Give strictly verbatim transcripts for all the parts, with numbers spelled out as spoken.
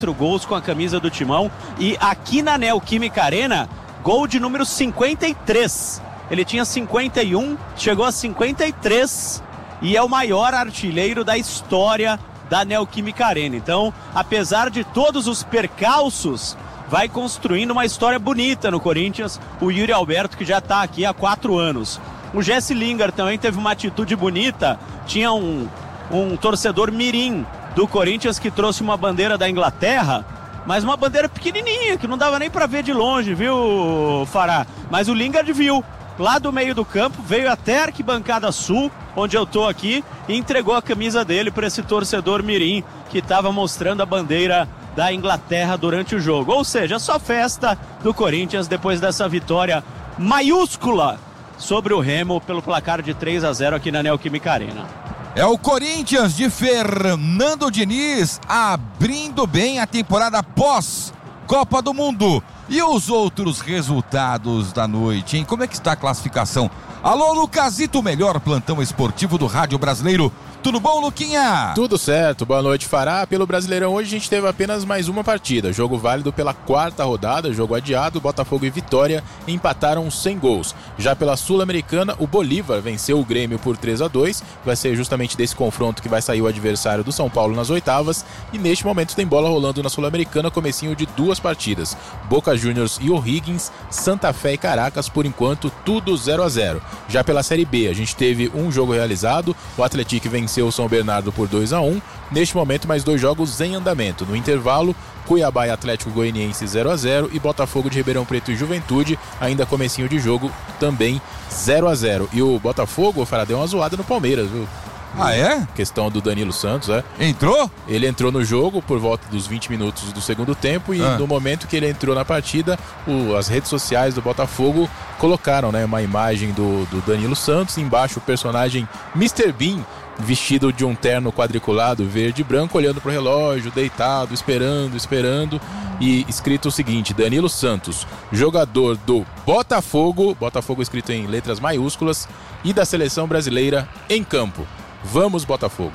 gols com a camisa do Timão, e aqui na Neoquímica Arena, gol de número cinquenta e três. Ele tinha cinquenta e um, chegou a cinquenta e três e é o maior artilheiro da história da Neoquímica Arena. Então, apesar de todos os percalços, vai construindo uma história bonita no Corinthians, o Yuri Alberto, que já está aqui há quatro anos. O Jesse Lingard também teve uma atitude bonita, tinha um, um torcedor mirim do Corinthians que trouxe uma bandeira da Inglaterra, mas uma bandeira pequenininha, que não dava nem para ver de longe, viu, Fará? Mas o Lingard viu, lá do meio do campo, veio até a arquibancada sul, onde eu tô aqui, e entregou a camisa dele para esse torcedor mirim que estava mostrando a bandeira da Inglaterra durante o jogo. Ou seja, só festa do Corinthians depois dessa vitória maiúscula sobre o Remo pelo placar de três a zero aqui na Neoquímica Arena. É o Corinthians de Fernando Diniz abrindo bem a temporada pós Copa do Mundo. E os outros resultados da noite, hein? Como é que está a classificação? Alô, Lucasito, o melhor plantão esportivo do rádio brasileiro. Tudo bom, Luquinha? Tudo certo, boa noite, Fará. Pelo Brasileirão hoje a gente teve apenas mais uma partida, jogo válido pela quarta rodada, jogo adiado, Botafogo e Vitória empataram sem gols. Já pela Sul-Americana, o Bolívar venceu o Grêmio por três a dois, vai ser justamente desse confronto que vai sair o adversário do São Paulo nas oitavas, e neste momento tem bola rolando na Sul-Americana, comecinho de duas partidas, Boca Juniors e O'Higgins, Santa Fé e Caracas, por enquanto tudo zero a zero. Já pela Série B, a gente teve um jogo realizado, o Atlético venceu o São Bernardo por dois a um, neste momento mais dois jogos em andamento. No intervalo, Cuiabá e Atlético Goianiense zero a zero e Botafogo de Ribeirão Preto e Juventude, ainda comecinho de jogo, também zero a zero. E o Botafogo, Fará, deu uma zoada no Palmeiras, viu? Ah, é? Questão do Danilo Santos, é. Entrou? Ele entrou no jogo por volta dos vinte minutos do segundo tempo e ah. no momento que ele entrou na partida, o, as redes sociais do Botafogo colocaram, né, uma imagem do, do Danilo Santos, embaixo o personagem mister Bean, vestido de um terno quadriculado verde e branco, olhando pro relógio, deitado, esperando, esperando, e escrito o seguinte: Danilo Santos, jogador do Botafogo, Botafogo escrito em letras maiúsculas, e da seleção brasileira em campo. Vamos, Botafogo.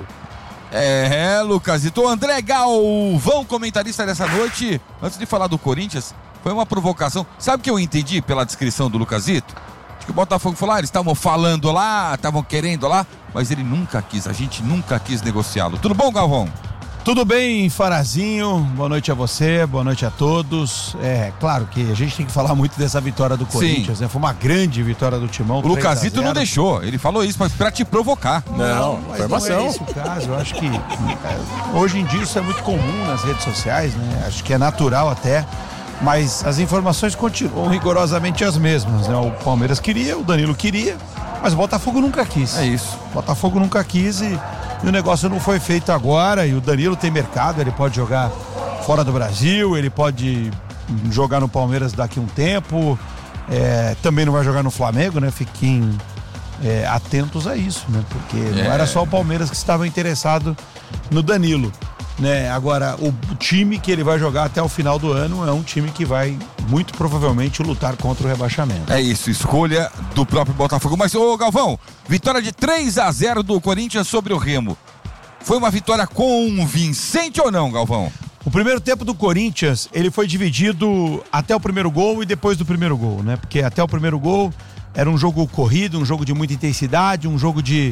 É, Lucasito. O André Galvão, comentarista dessa noite, antes de falar do Corinthians, foi uma provocação. Sabe o que eu entendi pela descrição do Lucasito? Acho que o Botafogo falou, ah, eles estavam falando lá, estavam querendo lá, mas ele nunca quis, a gente nunca quis negociá-lo. Tudo bom, Galvão? Tudo bem, Farazinho? Boa noite a você, boa noite a todos. É, claro que a gente tem que falar muito dessa vitória do Corinthians, né? Foi uma grande vitória do Timão. O Lucasito não deixou, ele falou isso pra te provocar. Não, não informação. Não é esse o caso, eu acho que é, hoje em dia isso é muito comum nas redes sociais, né? Acho que é natural até, mas as informações continuam rigorosamente as mesmas, né? O Palmeiras queria, o Danilo queria, mas o Botafogo nunca quis. É isso. O Botafogo nunca quis e... E o negócio não foi feito agora, e o Danilo tem mercado, ele pode jogar fora do Brasil, ele pode jogar no Palmeiras daqui a um tempo, é, também não vai jogar no Flamengo, né? Fiquem é, atentos a isso, né? Porque é. não era só o Palmeiras que estava interessado no Danilo, né? Agora, o time que ele vai jogar até o final do ano é um time que vai muito provavelmente lutar contra o rebaixamento. É isso, escolha do próprio Botafogo. Mas, ô Galvão, vitória de três a zero do Corinthians sobre o Remo. Foi uma vitória convincente ou não, Galvão? O primeiro tempo do Corinthians, ele foi dividido até o primeiro gol e depois do primeiro gol, né? Porque até o primeiro gol era um jogo corrido, um jogo de muita intensidade, um jogo de,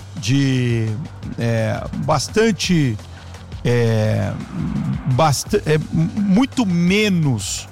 de é, bastante... É, bast- é, muito menos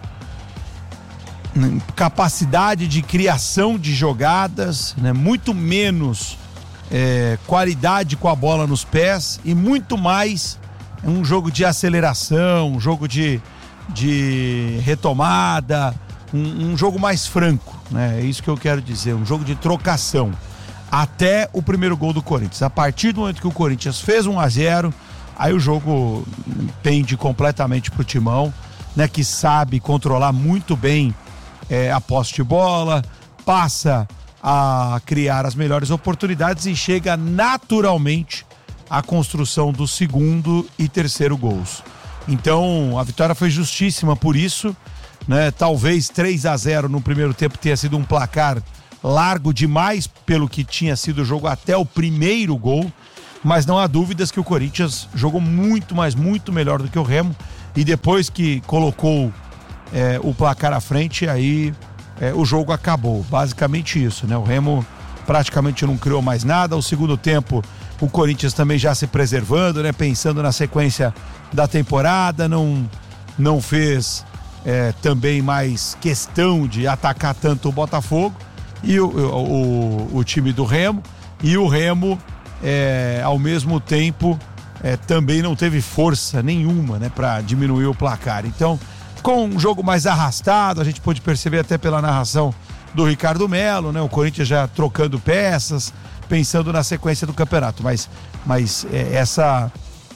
capacidade de criação de jogadas, né? Muito menos é, qualidade com a bola nos pés e muito mais um jogo de aceleração, um jogo de, de retomada, um, um jogo mais franco, né? É isso que eu quero dizer, um jogo de trocação até o primeiro gol do Corinthians. A partir do momento que o Corinthians fez um a zero, aí o jogo pende completamente pro Timão, né, que sabe controlar muito bem é, a posse de bola, passa a criar as melhores oportunidades e chega naturalmente à construção do segundo e terceiro gols. Então a vitória foi justíssima por isso, né? Talvez três a zero no primeiro tempo tenha sido um placar largo demais pelo que tinha sido o jogo até o primeiro gol, mas não há dúvidas que o Corinthians jogou muito, mas muito melhor do que o Remo. e depois que colocou é, o placar à frente, aí é, o jogo acabou. Basicamente isso, né? O Remo praticamente não criou mais nada. O segundo tempo, o Corinthians também já se preservando, né? Pensando na sequência da temporada, não, não fez é, também mais questão de atacar tanto o Botafogo e o, o, o, o time do Remo. E o Remo, é, ao mesmo tempo, é, também não teve força nenhuma, né, para diminuir o placar. Então, ficou um jogo mais arrastado, a gente pôde perceber até pela narração do Ricardo Melo, né? O Corinthians já trocando peças, pensando na sequência do campeonato. Mas, mas é, essa,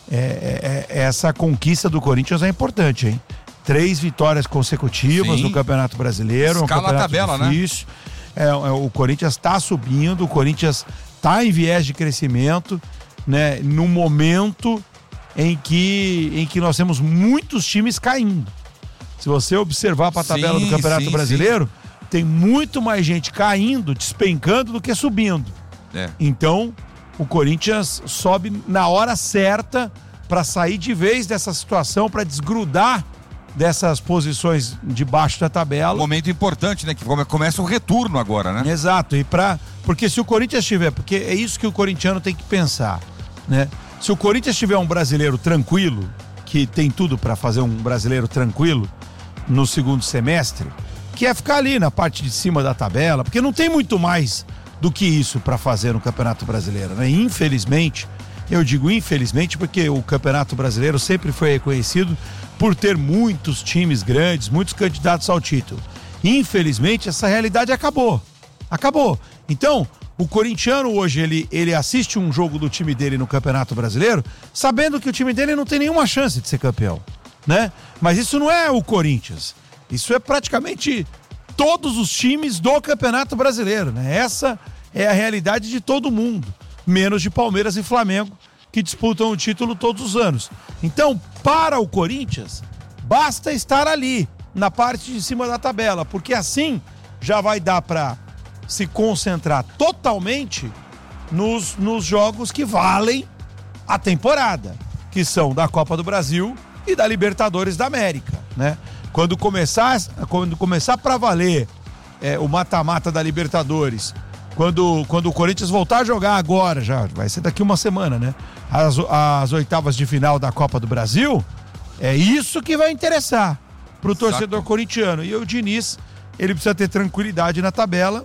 é, é, essa conquista do Corinthians é importante, hein? Três vitórias consecutivas. Sim. No Campeonato Brasileiro. Escala um campeonato a tabela, difícil. Né? É, é, o Corinthians está subindo, o Corinthians está em viés de crescimento, né? No momento em que, em que nós temos muitos times caindo. Se você observar para a tabela do Campeonato sim, Brasileiro, sim. Tem muito mais gente caindo, despencando do que subindo. É. Então, o Corinthians sobe na hora certa para sair de vez dessa situação, para desgrudar dessas posições de baixo da tabela. Um momento importante, né? Que começa o retorno agora, né? Exato. E pra, porque se o Corinthians tiver, porque é isso que o corintiano tem que pensar, né? Se o Corinthians tiver um brasileiro tranquilo, que tem tudo para fazer um brasileiro tranquilo no segundo semestre, que é ficar ali na parte de cima da tabela, porque não tem muito mais do que isso para fazer no Campeonato Brasileiro, né? Infelizmente, eu digo infelizmente porque o Campeonato Brasileiro sempre foi reconhecido por ter muitos times grandes, muitos candidatos ao título. Infelizmente, essa realidade acabou. Acabou. Então, o corintiano hoje, ele, ele assiste um jogo do time dele no Campeonato Brasileiro, sabendo que o time dele não tem nenhuma chance de ser campeão, né? Mas isso não é o Corinthians. Isso é praticamente todos os times do Campeonato Brasileiro, né? Essa é a realidade de todo mundo, menos de Palmeiras e Flamengo, que disputam o título todos os anos. Então, para o Corinthians, basta estar ali, na parte de cima da tabela, porque assim já vai dar para se concentrar totalmente nos, nos jogos que valem a temporada, que são da Copa do Brasil e da Libertadores da América, né? Quando começar, quando começar para valer é, o mata-mata da Libertadores, quando, quando o Corinthians voltar a jogar agora, já vai ser daqui uma semana, né? As, as oitavas de final da Copa do Brasil, é isso que vai interessar pro torcedor Saco. corintiano. E o Diniz, ele precisa ter tranquilidade na tabela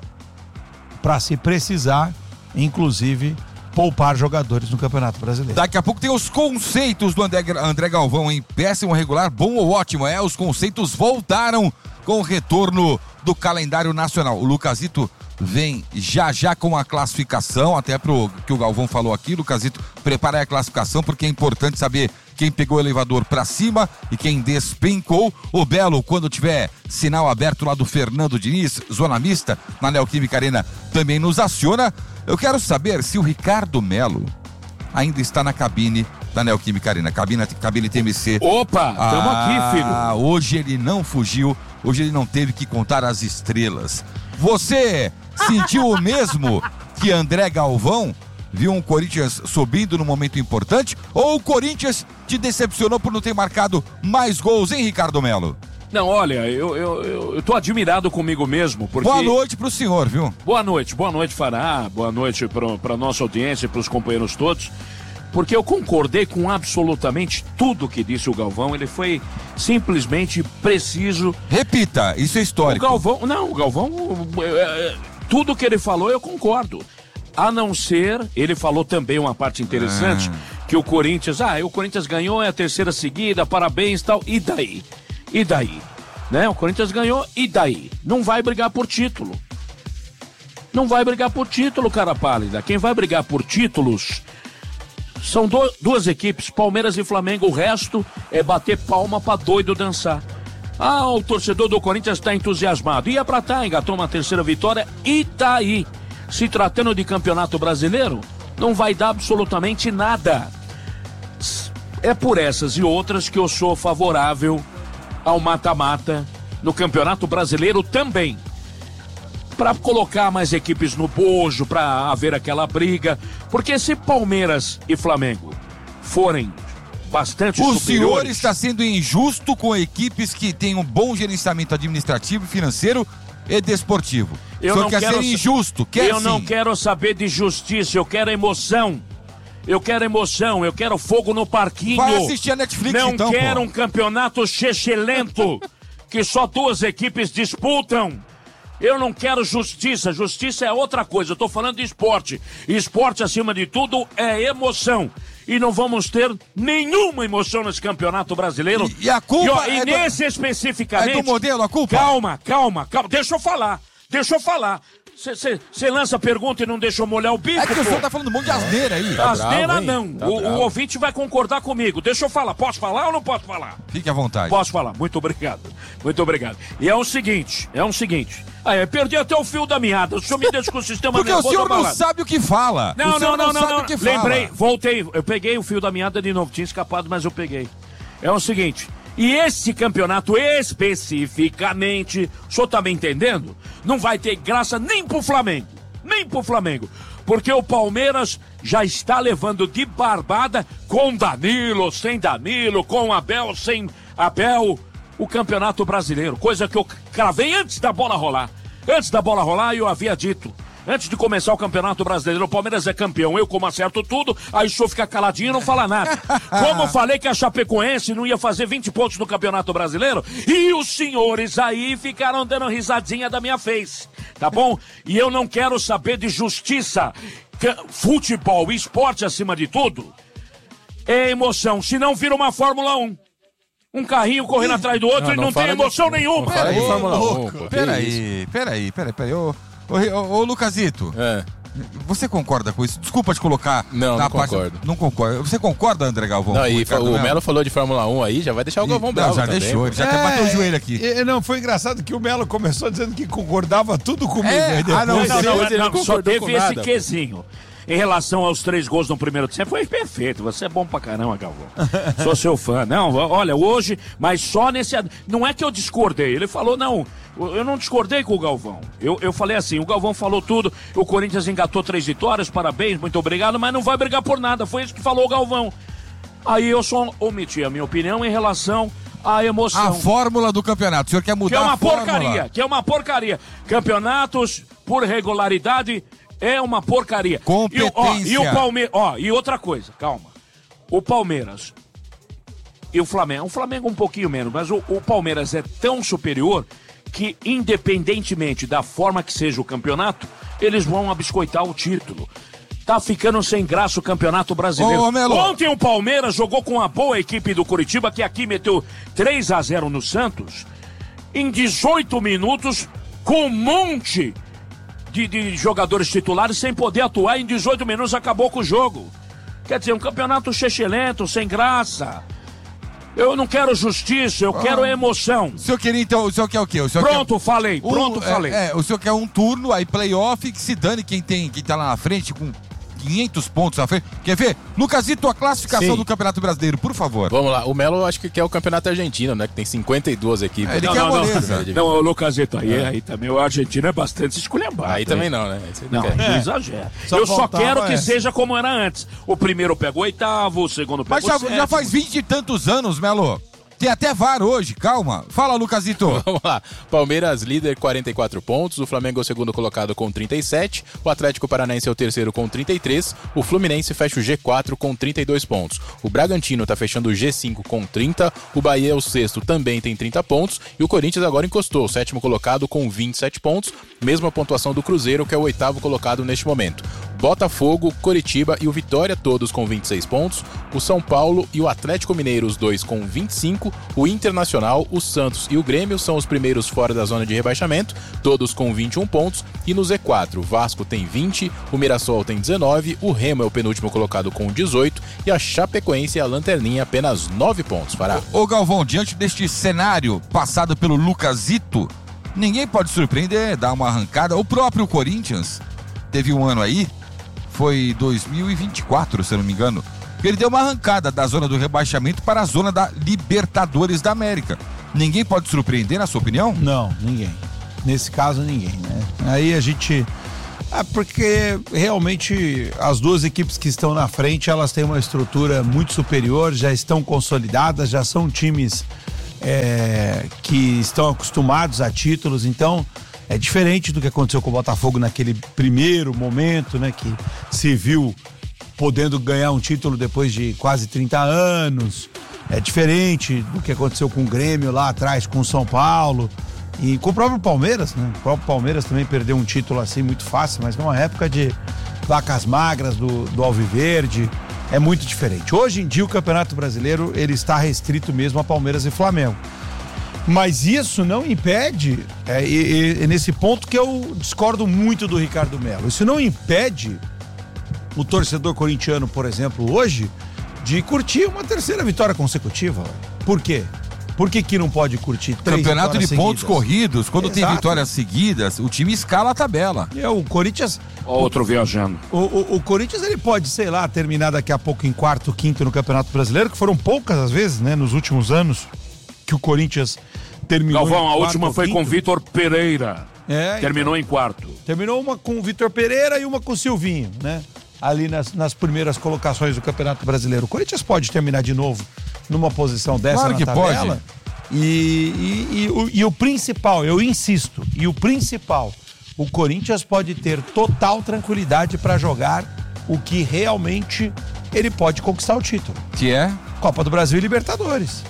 para, se precisar, inclusive, poupar jogadores no Campeonato Brasileiro. Daqui a pouco tem os conceitos do André, André Galvão, em péssimo, regular, bom ou ótimo. É, os conceitos voltaram com o retorno do calendário nacional. O Lucasito vem já já com a classificação, até pro que o Galvão falou aqui. Lucasito, prepara aí a classificação, porque é importante saber quem pegou o elevador para cima e quem despencou. O Belo, quando tiver sinal aberto lá do Fernando Diniz, zona mista, na Neoquímica Arena, também nos aciona. Eu quero saber se o Ricardo Melo ainda está na cabine da Neoquímica Arena, cabine, cabine T M C. Opa, estamos ah, aqui, filho. Hoje ele não fugiu, hoje ele não teve que contar as estrelas. Você sentiu o mesmo que André Galvão? Viu um Corinthians subindo num momento importante? Ou o Corinthians te decepcionou por não ter marcado mais gols, hein, Ricardo Melo? Não, olha, eu, eu, eu, eu tô admirado comigo mesmo, porque... Boa noite pro senhor, viu? Boa noite, boa noite, Fará, boa noite pra, pra nossa audiência e pros companheiros todos, porque eu concordei com absolutamente tudo que disse o Galvão, ele foi simplesmente preciso. Repita, isso é histórico. O Galvão, não, o Galvão, é, tudo que ele falou eu concordo. A não ser, ele falou também uma parte interessante, ah. que o Corinthians, ah, o Corinthians ganhou, é a terceira seguida, parabéns e tal, e daí? E daí? Né? O Corinthians ganhou, e daí? Não vai brigar por título. Não vai brigar por título, cara pálida. Quem vai brigar por títulos são do, duas equipes, Palmeiras e Flamengo. O resto é bater palma pra doido dançar. Ah, o torcedor do Corinthians tá entusiasmado. Ia pra tá, engatou uma terceira vitória, e daí? Se tratando de Campeonato Brasileiro, não vai dar absolutamente nada. É por essas e outras que eu sou favorável ao mata-mata no Campeonato Brasileiro também. Para colocar mais equipes no bojo, para haver aquela briga. Porque se Palmeiras e Flamengo forem bastante O superiores. senhor está sendo injusto com equipes que têm um bom gerenciamento administrativo, financeiro e desportivo. Eu o senhor não quer quero ser injusto, quer Eu sim. não quero saber de justiça, eu quero emoção. Eu quero emoção, eu quero fogo no parquinho. Vai assistir a Netflix Não então, quero pô. um campeonato chechelento que só duas equipes disputam. Eu não quero justiça, justiça é outra coisa, eu tô falando de esporte. Esporte, acima de tudo, é emoção. E não vamos ter nenhuma emoção nesse campeonato brasileiro. E, e a culpa E, ó, e é, nesse do, especificamente... é do modelo, a culpa? Calma, calma, calma, deixa eu falar, deixa eu falar. Você lança a pergunta e não deixa eu molhar o bico, É que o pô. senhor tá falando um monte de asneira aí. Tá Asneira bravo, hein? não, Tá o, o bravo. ouvinte vai concordar comigo. Deixa eu falar, posso falar ou não posso falar? Fique à vontade. Posso falar, muito obrigado, muito obrigado. E é o seguinte, é o seguinte, ah, eu perdi até o fio da meada, o senhor me deixa com o sistema Porque o nervoso senhor não abalado. sabe o que fala. Não, o senhor não, não, sabe não, o que não. fala. Lembrei, voltei, eu peguei o fio da meada de novo, tinha escapado, mas eu peguei. É o seguinte, e esse campeonato especificamente, o senhor tá me entendendo? Não vai ter graça nem pro Flamengo, nem pro Flamengo. Porque o Palmeiras já está levando de barbada com Danilo, sem Danilo, com Abel, sem Abel, o Campeonato Brasileiro. Coisa que eu cravei antes da bola rolar. Antes da bola rolar, eu havia dito. Antes de começar o Campeonato Brasileiro, o Palmeiras é campeão. Eu, como acerto tudo, aí o senhor fica caladinho e não fala nada. Como eu falei que a Chapecoense não ia fazer vinte pontos no Campeonato Brasileiro, e os senhores aí ficaram dando risadinha da minha face, tá bom? E eu não quero saber de justiça. Futebol, esporte acima de tudo, é emoção. Senão vira uma Fórmula um. Um carrinho correndo atrás do outro Não, e não não tem fala de- emoção não nenhuma. fala de Ô, Fórmula louco. um, pô. que Peraí, isso? peraí, peraí, peraí. Ô, ô, ô, ô Lucasito, É. você concorda com isso? Desculpa te colocar Não, na não parte... concordo. Não concorda. Você concorda, André Galvão? Não, com e Ricardo o Melo? Melo falou de Fórmula um aí, já vai deixar o Galvão Não, bravo já também, deixou, pô. ele já até bateu o joelho aqui. É, não, foi engraçado que o Melo começou dizendo que concordava tudo comigo. É, aí depois- ah, não, Não, não, Ele não, não não, só concordou teve com esse nada, pô. quesinho. Em relação aos três gols no primeiro tempo, foi perfeito. Você é bom pra caramba, Galvão. Sou seu fã. Não, olha, hoje, mas só nesse... Não é que eu discordei. Ele falou, não, eu não discordei com o Galvão. Eu, eu falei assim, o Galvão falou tudo, o Corinthians engatou três vitórias, parabéns, muito obrigado, mas não vai brigar por nada. Foi isso que falou o Galvão. Aí eu só omiti a minha opinião em relação à emoção. A fórmula do campeonato. O senhor quer mudar Que é uma a fórmula? porcaria, que é uma porcaria. Campeonatos por regularidade é uma porcaria. Competência. E, o- ó, e o Palmeiras, ó, e outra coisa, calma. O Palmeiras e o Flamengo, o Flamengo um pouquinho menos, mas o, o Palmeiras é tão superior que, independentemente da forma que seja o campeonato, eles vão abiscoitar o título. Tá ficando sem graça o Campeonato Brasileiro. Ô, Melo. Ontem o Palmeiras jogou com a boa equipe do Curitiba, que aqui meteu três a zero no Santos, em dezoito minutos, com um monte de, de jogadores titulares sem poder atuar. Em dezoito minutos acabou com o jogo. Quer dizer, um campeonato chechelento, sem graça. Eu não quero justiça, eu quero emoção. O senhor queria, então, o senhor quer o quê? O senhor Pronto, quer... falei, Um- pronto, é, falei. É, o senhor quer um turno, aí playoff, que se dane quem tem, quem tá lá na frente com quinhentos pontos na frente. Quer ver? Lucasito, a classificação Sim. do Campeonato Brasileiro, por favor. Vamos lá, o Melo eu acho que quer o campeonato argentino, né? Que tem cinquenta e duas equipes. É, ele Não, quer não, a não. moleza. Não, ô, Lucasito, aí, aí também o argentino é bastante esculhambado. Aí hein? também não, né? Aí você Não, quer. não exagera. Só Eu só faltava quero que essa. seja como era antes. O primeiro pegou oitavo, o segundo pegou Mas já, sétimo. já faz vinte e tantos anos, Melo. Tem até V A R hoje, calma. Fala, Lucasito. Vamos lá. Palmeiras líder, quarenta e quatro pontos. O Flamengo é o segundo colocado com trinta e sete. O Atlético Paranaense é o terceiro com trinta e três. O Fluminense fecha o G quatro com trinta e dois pontos. O Bragantino tá fechando o G cinco com trinta. O Bahia é o sexto, também tem trinta pontos. E o Corinthians agora encostou, o sétimo colocado com vinte e sete pontos. Mesma pontuação do Cruzeiro, que é o oitavo colocado neste momento. Botafogo, Coritiba e o Vitória, todos com vinte e seis pontos. O São Paulo e o Atlético Mineiro, os dois com vinte e cinco. O Internacional, o Santos e o Grêmio são os primeiros fora da zona de rebaixamento, todos com vinte e um pontos. E no Z quatro, o Vasco tem vinte, o Mirassol tem dezenove, o Remo é o penúltimo colocado com dezoito e a Chapecoense é a lanterninha, apenas nove pontos. Fará. Ô Galvão, diante deste cenário passado pelo Lucasito, ninguém pode surpreender, dar uma arrancada. O próprio Corinthians teve um ano aí, foi dois mil e vinte e quatro, se eu não me engano, que ele deu uma arrancada da zona do rebaixamento para a zona da Libertadores da América. Ninguém pode surpreender, na sua opinião? Não, ninguém. Nesse caso, ninguém, né? Aí a gente Ah, porque realmente as duas equipes que estão na frente, elas têm uma estrutura muito superior, já estão consolidadas, já são times é, que estão acostumados a títulos, então é diferente do que aconteceu com o Botafogo naquele primeiro momento, né, que se viu podendo ganhar um título depois de quase trinta anos. É diferente do que aconteceu com o Grêmio lá atrás, com o São Paulo. E com o próprio Palmeiras, né? O próprio Palmeiras também perdeu um título assim muito fácil, mas numa época de vacas magras do, do Alviverde, é muito diferente. Hoje em dia o Campeonato Brasileiro, ele está restrito mesmo a Palmeiras e Flamengo. Mas isso não impede, é, é, é nesse ponto que eu discordo muito do Ricardo Melo, isso não impede o torcedor corintiano, por exemplo, hoje, de curtir uma terceira vitória consecutiva. Por quê? Por que que não pode curtir três Campeonato de seguidas? pontos corridos, quando Exato. tem vitórias seguidas, o time escala a tabela. É, o Corinthians... Outro viajando. O, o, o Corinthians, ele pode, sei lá, terminar daqui a pouco em quarto, quinto no Campeonato Brasileiro, que foram poucas as vezes, né, nos últimos anos, que o Corinthians terminou Galvão, em a quarto última ou foi quinto. com Vitor Pereira. É, Terminou em quarto. Terminou uma com o Vitor Pereira e uma com o Silvinho, né? Ali nas, nas primeiras colocações do Campeonato Brasileiro. O Corinthians pode terminar de novo numa posição dessa Claro na que tabela. pode. E, e, e, o, e o principal, eu insisto, e o principal, o Corinthians pode ter total tranquilidade para jogar o que realmente ele pode conquistar o título. Que é? Copa do Brasil e Libertadores.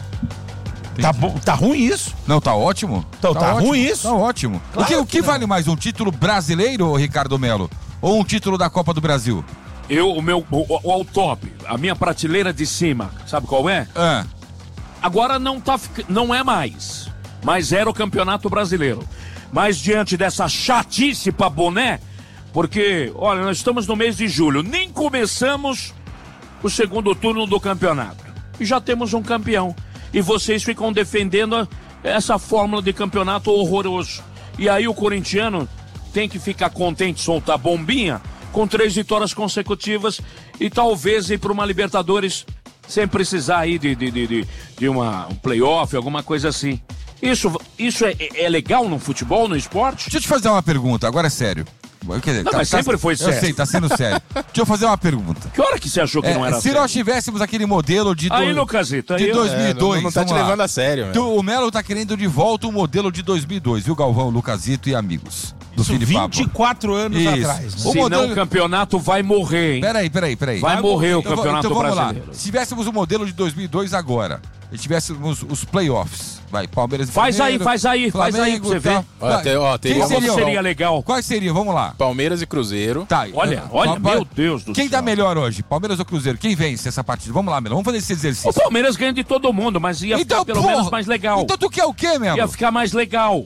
Tá, bom, tá ruim isso? Não, tá ótimo? Então, tá ótimo, ruim isso? Tá ótimo. Claro o que, o que que não. vale mais, um título brasileiro, Ricardo Melo? Ou um título da Copa do Brasil? Eu, o meu, o, o, o top, a minha prateleira de cima, sabe qual é? Ah, Agora não, tá, fic- não é mais, mas era o Campeonato Brasileiro. Mas diante dessa chatice pra boné, porque, olha, nós estamos no mês de julho, nem começamos o segundo turno do campeonato. E já temos um campeão. E vocês ficam defendendo a- essa fórmula de campeonato horroroso. E aí o corintiano tem que ficar contente, soltar bombinha, com três vitórias consecutivas e talvez ir para uma Libertadores sem precisar aí de, de, de, de, de uma, um playoff, alguma coisa assim. Isso, isso é, é legal no futebol, no esporte? deixa eu te fazer uma pergunta, agora é sério. Quer dizer, Não, mas sempre foi sério. Eu sei, tá sendo sério. Deixa eu fazer uma pergunta. Que hora que você achou que É, não era se sério? nós tivéssemos aquele modelo de, do, Aí, Lucasito, aí de eu- dois mil e dois, É, não, não tá te vamos lá. levando a sério, meu. Tu- o Melo tá querendo de volta o modelo de dois mil e dois, viu, Galvão, Lucasito e amigos do Isso Felipe vinte e quatro anos Isso. atrás. Né? O Senão modelo- o campeonato vai morrer, hein? Peraí, peraí, peraí. Vai morrer o Campeonato então vamos Brasileiro. Lá. Se tivéssemos o modelo de dois mil e dois agora, e tivéssemos os playoffs, vai, Palmeiras e Faz Flamengo, aí, faz aí, faz aí pra você ver. tal. Ó, te- ó, Quem teria- seriam? Seria legal. Quais seriam? Vamos lá. Palmeiras e Cruzeiro. Tá, Olha, eh, olha, pa- meu Deus do Quem céu. tá melhor hoje? Palmeiras ou Cruzeiro? Quem vence essa partida? Vamos lá, Melo. Vamos fazer esse O exercício. Palmeiras ganha de todo mundo, mas ia ficar pelo porra, menos mais legal. Então tu quer o quê, Melo? Ia ficar mais legal.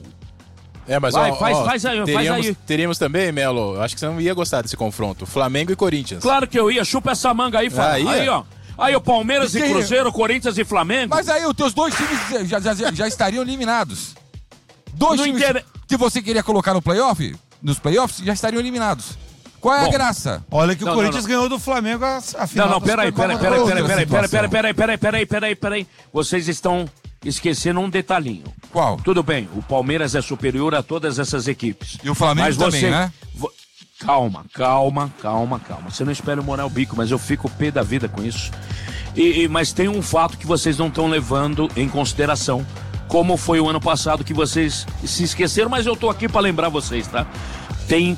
É, mas Vai, ó, faz- ó, faz aí, faz teríamos, aí. teríamos também, Melo, eu acho que você não ia gostar desse confronto. Flamengo e Corinthians. Claro que eu ia, chupa essa manga aí, Fábio. Aí, Aí, ó. Aí o Palmeiras E e quem- Cruzeiro, Corinthians e Flamengo. Mas aí os teus dois times já, já, já, já estariam eliminados. Dois Não times inter- que você queria colocar no playoff, nos playoffs, já estariam eliminados. Qual é Bom. a graça? Olha que Não, o não, Corinthians não. ganhou do Flamengo a, a final Não, não, da peraí, Supercopa peraí, do peraí, Brasil. peraí, peraí, peraí, situação. peraí, peraí, peraí, peraí, peraí, peraí. Vocês estão esquecendo um detalhinho. Qual? Tudo bem, o Palmeiras é superior a todas essas equipes. E o Flamengo Mas também, você- né? vo- Calma, calma, calma, calma. Você não espera o morar o bico, mas eu fico pé da vida com isso. E, e- mas tem um fato que vocês não estão levando em consideração, como foi o ano passado que vocês se esqueceram, mas eu tô aqui para lembrar vocês, tá? Tem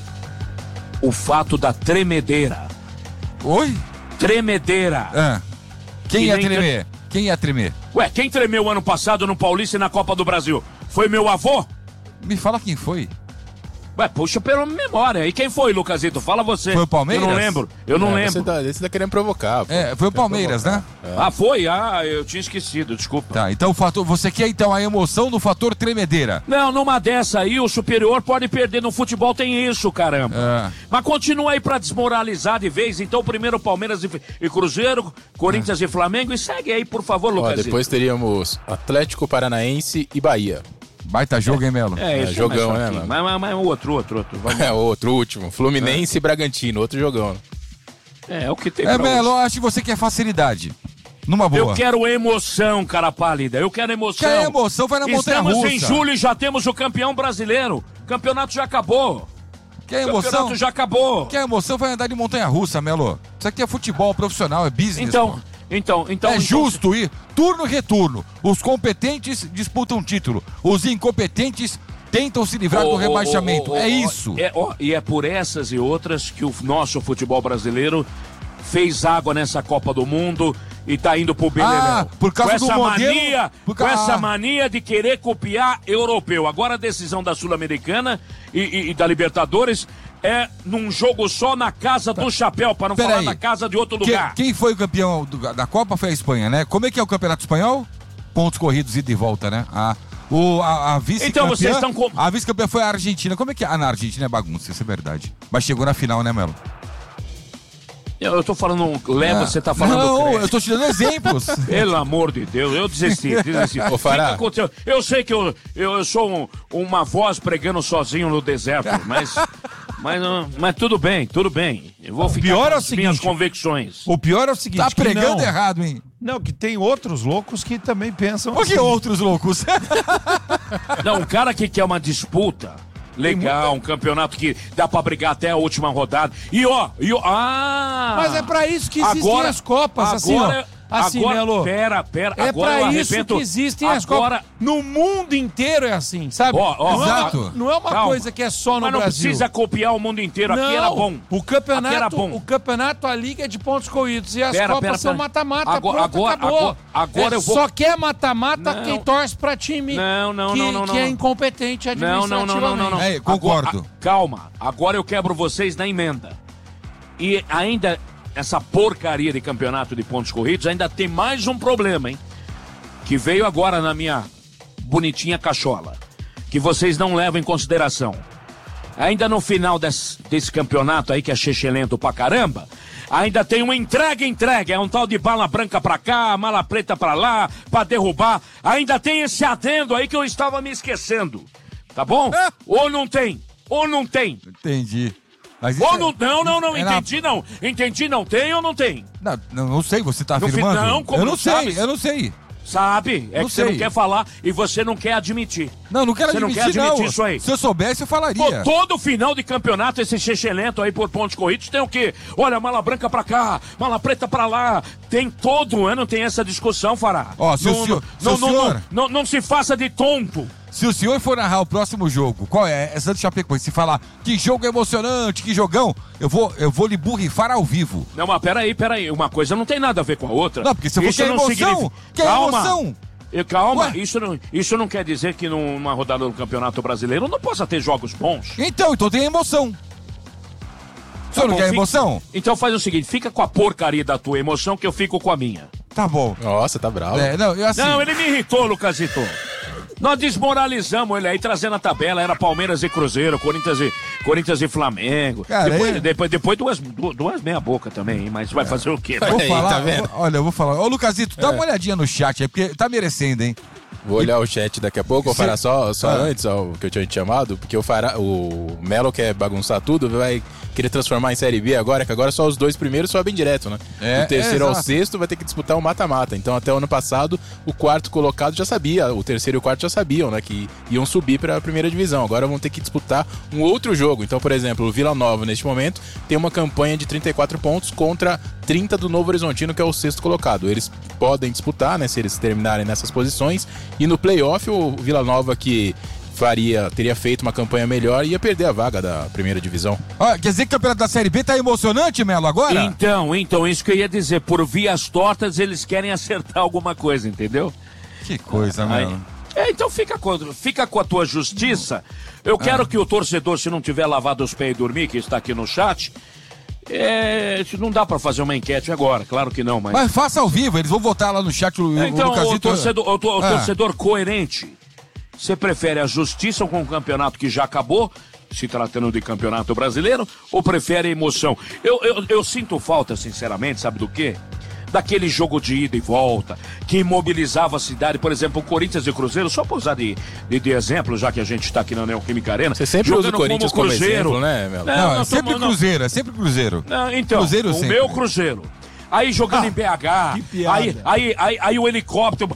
o fato da tremedeira. Oi? Tremedeira. Ah. Quem Que ia nem tremer? Quem ia tremer? Ué, quem tremeu ano passado no Paulista e na Copa do Brasil? Foi meu avô? Me fala quem foi. Ué, puxa pela memória. E quem foi, Lucasito? Fala você. Foi o Palmeiras? Eu não lembro. Eu não É, Você lembro. tá, você tá querendo provocar. pô. É, foi o Quer Palmeiras, né? provocar. Ah, foi? Ah, eu tinha esquecido, desculpa. Tá, então o fator, você quer então a emoção do fator tremedeira. Não, numa dessa aí, o superior pode perder. No futebol tem isso, caramba. É. Mas continua aí pra desmoralizar de vez. Então, primeiro Palmeiras e, e Cruzeiro, Corinthians e Flamengo. E segue aí, por favor, Ó, Lucasito. depois teríamos Atlético Paranaense e Bahia. Baita jogo, hein, Melo? É, esse É, jogão, mais né, fraquinho. mano? Mas, mas, mas outro, outro, outro. Vamos. É, outro último. Fluminense e Bragantino, outro jogão. É, é o que tem É, pra Melo, eu hoje. acho que você quer facilidade. Numa boa. Eu quero emoção, cara pálida. Eu quero emoção. Quer emoção, vai na Estamos montanha-russa. em julho e já temos o campeão brasileiro. O campeonato já acabou. Quer O emoção? campeonato já acabou. Quer emoção? Vai andar de montanha-russa, Melo. Isso aqui é futebol profissional, é business. Então, pô. então, então... É então, justo ir turno e retorno. Os competentes disputam título. Os incompetentes tentam se livrar Ô, do ô, rebaixamento. ô, ô, é ô, isso. É, ó, e é por essas e outras que o nosso futebol brasileiro fez água nessa Copa do Mundo e tá indo pro Beleléu. Ah, por causa com do essa modelo- mania, por com ca- essa ah. mania de querer copiar europeu. Agora a decisão da Sul-Americana e, e- e da Libertadores é num jogo só na casa do chapéu, para não Pera falar aí. na casa de outro Que- lugar. quem foi o campeão do- da Copa foi a Espanha, né? Como é que é o Campeonato Espanhol? Pontos corridos, ida e volta, né? A, o, a, a vice-campeã... Então vocês estão com- A vice-campeã foi a Argentina. Como é que é? Ah, na Argentina é bagunça, isso é verdade. Mas chegou na final, né, Melo? Eu, eu tô falando um leva, Ah, você tá falando Não, crédito. eu tô te dando exemplos. Pelo amor de Deus, eu desisti, desisti. Ô, Fará. Fica com o teu- Eu sei que eu, eu, eu sou um- uma voz pregando sozinho no deserto, mas, mas, não- mas tudo bem, tudo bem. Eu vou ficar pior com é o as minhas seguinte, convicções. O pior é o seguinte, Tá que pregando não, errado, hein? Não, que tem outros loucos que também pensam Por que assim. outros loucos? Não, um cara que quer uma disputa legal, um campeonato que dá pra brigar até a última rodada. E ó, e ó, ah! Mas é pra isso que existem Agora- as Copas, assim, agora- ó. Assim, agora, Melo. Pera, pera, É agora eu pra isso arrebento. que existem as agora, Copas. No mundo inteiro é assim, sabe? Ó, ó, não, é uma, exato. não é uma Calma. coisa que é só no Mas não Brasil. precisa copiar o mundo inteiro, aqui Não, era bom. O Aqui campeonato, era bom. o campeonato, a liga é de pontos corridos e as Pera, Copas pera, são pera. mata-mata, Agora- pronto, agora- acabou. agora- agora É, eu vou- Só quer mata-mata Não. quem torce pra time Não, não, que, não, não, que não, é não. incompetente Não, administrativamente. não, não, não, não, não. É, concordo. Agora, a- calma, agora eu quebro vocês na emenda. E ainda, essa porcaria de campeonato de pontos corridos ainda tem mais um problema, hein? Que veio agora na minha bonitinha cachola. Que vocês não levam em consideração. Ainda no final desse, desse campeonato aí, que é chechelento pra caramba, ainda tem uma entrega-entrega. É um tal de bala branca pra cá, mala preta pra lá, pra derrubar. Ainda tem esse adendo aí que eu estava me esquecendo. Tá bom? Ou não tem? Ou não tem? Entendi. Mas isso Ou é- não, não, não, não, é na- entendi não. Entendi não, tem ou não tem? Não, não, não sei, você tá No afirmando? final, como eu não não sei, sabes? eu não sei. Sabe? É Não que você não sei. quer falar e você não quer admitir. Não, não quero Você não admitir, quer admitir isso aí? Se eu soubesse, eu Pô, falaria. todo final de campeonato, esse chechelento aí por pontos corridos tem o quê? Olha, mala branca pra cá, mala preta pra lá. Tem todo ano, tem essa discussão, Fará. Ó, se o não, senhor- não, se o não, não, senhor- não, não se faça de tonto. Se o senhor for narrar o próximo jogo, qual é? É Santos Chapecoense. Se falar que jogo emocionante, que jogão, eu vou, eu vou lhe burrifar ao vivo. Não, mas peraí, peraí. Uma coisa não tem nada a ver com a outra. Não, porque se você Isso quer não emoção, significa- quer Calma. emoção. E calma, Ué? isso não, isso não quer dizer que numa rodada do Campeonato Brasileiro não possa ter jogos bons. Então, então tem emoção. O senhor Tá não bom, quer fica- emoção? Então faz o seguinte, fica com a porcaria da tua emoção que eu fico com a minha. Tá bom. Nossa, tá bravo. É, não, eu assim. Não, ele me irritou, Lucasito. Nós desmoralizamos ele aí, trazendo a tabela, era Palmeiras e Cruzeiro, Corinthians e, Corinthians e Flamengo. Cara, depois, é- depois, depois duas, du- duas meia boca também, hein? Mas vai fazer o quê? Vou Aí, falar, tá vendo? olha, eu vou falar. Ô, Lucasito, dá uma olhadinha no chat aí, porque tá merecendo, hein? Vou olhar o chat daqui a pouco, o Fará só, só Ah. antes, ó, o que eu tinha te chamado, porque o, Fará, o Melo quer bagunçar tudo, vai querer transformar em Série B agora, que agora só os dois primeiros sobem direto, né? É, o terceiro é, ao exato. sexto vai ter que disputar o mata-mata. Então até o ano passado, o quarto colocado já sabia, o terceiro e o quarto já sabiam, né, que iam subir para a primeira divisão. Agora vão ter que disputar um outro jogo. Então, por exemplo, o Vila Nova, neste momento, tem uma campanha de trinta e quatro pontos contra trinta do Novo Horizontino, que é o sexto colocado. Eles podem disputar, né, se eles terminarem nessas posições. E no play-off, o Vila Nova, que faria, teria feito uma campanha melhor, ia perder a vaga da primeira divisão. Ó, quer dizer que o campeonato da Série B tá emocionante, Melo, agora? Então, então, isso que eu ia dizer. Por vias tortas, eles querem acertar alguma coisa, entendeu? Que coisa, Aí- Melo. É, então fica com, fica com a tua justiça. Eu quero que o torcedor, se não tiver lavado os pés e dormir, que está aqui no chat, é, não dá pra fazer uma enquete agora, claro que não, mas... Mas faça ao vivo, eles vão votar lá no chat. O, então, o Lucasito... o torcedor, o, to- o Ah. torcedor coerente, você prefere a justiça com o campeonato que já acabou, se tratando de campeonato brasileiro, ou prefere a emoção? Eu, eu, eu sinto falta, sinceramente, sabe do quê? Daquele jogo de ida e volta, que imobilizava a cidade, por exemplo, o Corinthians e o Cruzeiro, só para usar de, de, de exemplo, já que a gente está aqui na Neoquímica Arena. Você sempre usa o jogando Corinthians como exemplo, né, Melo? Não, é não, sempre tô- não. Cruzeiro, é sempre Cruzeiro. Não, então, Cruzeiro o sempre. meu Cruzeiro. aí jogando ah, em B H, aí, aí, aí, aí o helicóptero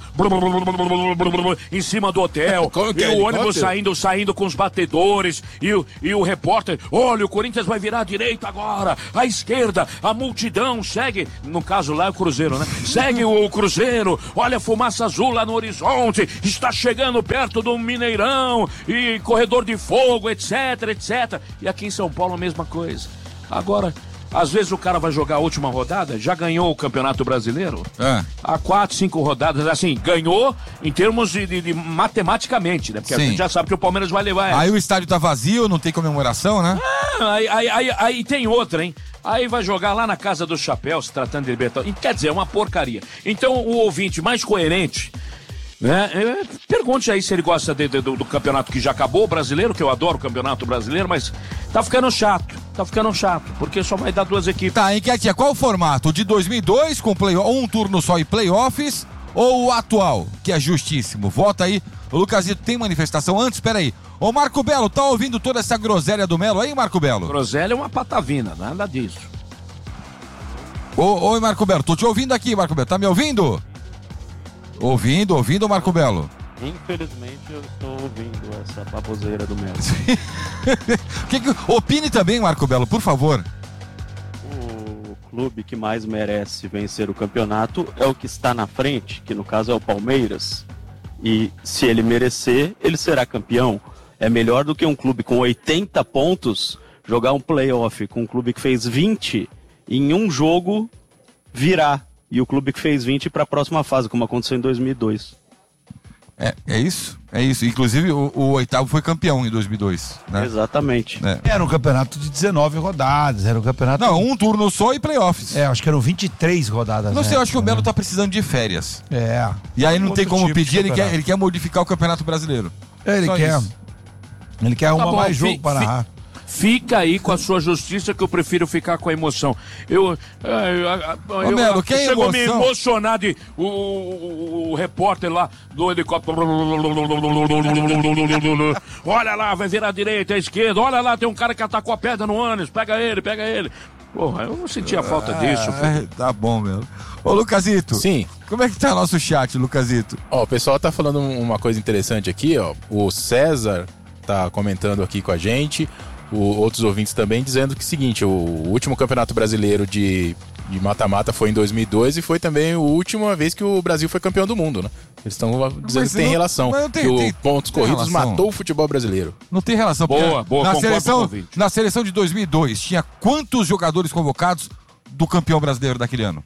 em cima do hotel, e é o ônibus saindo, saindo com os batedores, e o, e o repórter, olha, o Corinthians vai virar à direita agora, à esquerda, a multidão segue, no caso lá é o Cruzeiro, né? Segue o, o Cruzeiro, olha a fumaça azul lá no horizonte, está chegando perto do Mineirão, e corredor de fogo, etc, etc. E aqui em São Paulo a mesma coisa. Agora, às vezes o cara vai jogar a última rodada, já ganhou o Campeonato Brasileiro, é. há quatro, cinco rodadas, assim, ganhou em termos de, de, de matematicamente, né? Porque Sim. a gente já sabe que o Palmeiras vai levar essa. Aí o estádio tá vazio, não tem comemoração, né? Ah, aí, aí, aí, aí tem outra, hein? Aí vai jogar lá na Casa do Chapéu, se tratando de Libertadores. Quer dizer, é uma porcaria. Então o ouvinte mais coerente, né? Pergunte aí se ele gosta de, de, do, do campeonato que já acabou, o brasileiro, que eu adoro o campeonato brasileiro, mas tá ficando chato, tá ficando chato, porque só vai dar duas equipes. Tá, enquete, qual o formato? O de dois mil e dois, com play, um turno só e playoffs, ou o atual, que é justíssimo? Vota aí. O Lucasito tem manifestação antes, peraí. Ô Marco Belo, tá ouvindo toda essa groselha do Melo aí, Marco Belo? Groselha é uma patavina, nada disso. Ô, oi, Marco Belo, tô te ouvindo aqui, Marco Belo, tá me ouvindo? Ouvindo, ouvindo, Marco Belo? Infelizmente eu estou ouvindo essa baboseira do Melo. que que, opine também, Marco Belo, por favor. O clube que mais merece vencer o campeonato é o que está na frente, que no caso é o Palmeiras. E se ele merecer, ele será campeão. É melhor do que um clube com oitenta pontos jogar um playoff com um clube que fez vinte em um jogo virar. E o clube que fez vinte para a próxima fase, como aconteceu em dois mil e dois. É, é isso, é isso. Inclusive o, o oitavo foi campeão em dois mil e dois, né? Exatamente. É. Era um campeonato de dezenove rodadas, era um campeonato... Não, um turno só e playoffs. É, acho que eram vinte e três rodadas. Não né? sei, eu acho que o Melo tá precisando de férias. É. E aí não Outro tem como tipo pedir, ele quer, ele quer modificar o Campeonato Brasileiro. É, ele só quer. Isso. Ele quer arrumar tá bom, mais jogo fi, para narrar. Fica aí com a sua justiça, que eu prefiro ficar com a emoção. Eu, eu, eu, Ô, Melo, que é chegou a me emoção? emocionar de o, o, o repórter lá do helicóptero. Olha lá, vai virar à direita, à esquerda. Olha lá, tem um cara que atacou a pedra no ânus. Pega ele, pega ele. Porra, eu não sentia falta ah, disso. É, tá bom, Melo. Ô, Lucasito. Sim. Como é que tá nosso chat, Lucasito? Ó, o pessoal tá falando uma coisa interessante aqui, ó. O César tá comentando aqui com a gente. O, outros ouvintes também dizendo que é o seguinte, o, o último campeonato brasileiro de de mata-mata foi em dois mil e dois e foi também a última vez que o Brasil foi campeão do mundo, né? Eles estão dizendo mas que tem não, relação, tem, que o tem, pontos tem corridos relação. Matou o futebol brasileiro. Não tem relação. Boa, boa, na seleção, na seleção de dois mil e dois tinha quantos jogadores convocados do campeão brasileiro daquele ano?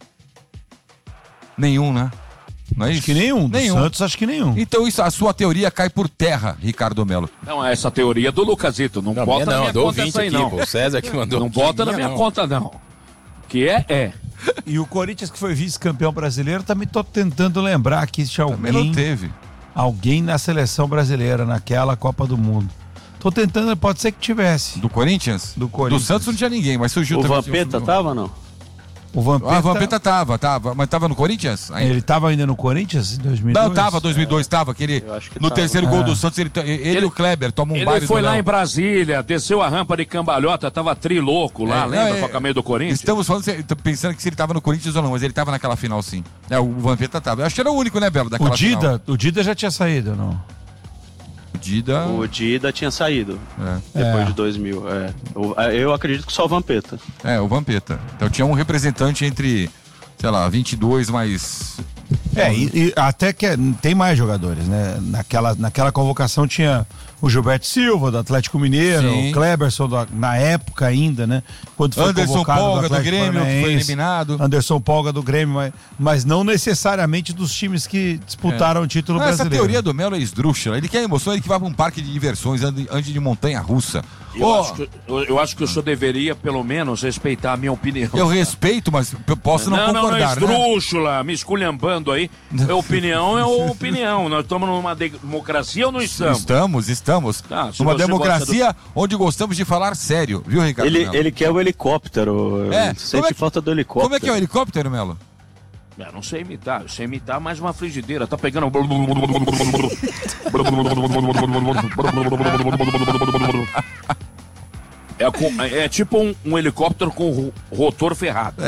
Nenhum, né? Não é isso? Acho que nenhum. nenhum. Do Santos, acho que nenhum. Então isso, a sua teoria cai por terra, Ricardo Melo. Não, essa teoria é do Lucasito. Não, não bota não, na minha conta essa aí, aqui, não. Pô, o César que mandou. Não bota na minha não. conta, não. Que é, é. E o Corinthians, que foi vice-campeão brasileiro, também tô tentando lembrar aqui se tinha alguém... Também não teve. Alguém na seleção brasileira, naquela Copa do Mundo. Tô tentando, pode ser que tivesse. Do Corinthians? Do Corinthians. Do Santos não tinha ninguém, mas surgiu o também. O Vampeta tava ou não? O Vampeta... Ah, o Vampeta tava, tava. Mas tava no Corinthians? Ainda. Ele tava ainda no Corinthians em dois mil e dois? Não, tava, dois mil e dois, é. tava. Aquele, no tava. terceiro gol é. do Santos, ele, ele, ele e o Kleber tomam um baile. Ele foi lá Léo. em Brasília, desceu a rampa de cambalhota, tava trilouco lá, é, lembra, é, com a camisa do Corinthians? Estamos falando, pensando que se ele tava no Corinthians ou não, mas ele tava naquela final, sim. É, o Vampeta tava. Eu acho que era o único, né, Belo, daquela o Dida, final. O Dida já tinha saído, não? O Dida... O Dida tinha saído, é. depois é. de dois mil. É. Eu, eu acredito que só o Vampeta. É, o Vampeta. Então tinha um representante entre, sei lá, vinte e dois mais... É, e, e até que tem mais jogadores, né? Naquela, naquela convocação tinha o Gilberto Silva, do Atlético Mineiro, Sim. o Cleberson, do, na época ainda, né? Quando foi Anderson Polga do, do Grêmio, que foi eliminado. Anderson Polga do Grêmio, mas, mas não necessariamente dos times que disputaram é. o título não, brasileiro. Essa teoria do Melo é esdrúxula. Ele quer emoção, ele que vai para um parque de diversões, ande, ande de montanha-russa. Eu, oh. acho que, eu, eu acho que o senhor deveria, pelo menos, respeitar a minha opinião. Eu respeito, mas eu posso não, não concordar, não, não, esdrúxula, né? Me esculhambando aí. É opinião, é opinião. Nós estamos numa democracia ou não estamos? Estamos, estamos. Ah, numa democracia do... onde gostamos de falar sério, viu, Ricardo? Ele, ele quer o helicóptero. É. Sente é que... falta do helicóptero. Como é que é o helicóptero, Melo? Eu não sei imitar, eu sei imitar mais uma frigideira. Tá pegando. É, com, é tipo um, um helicóptero com ro- rotor ferrado.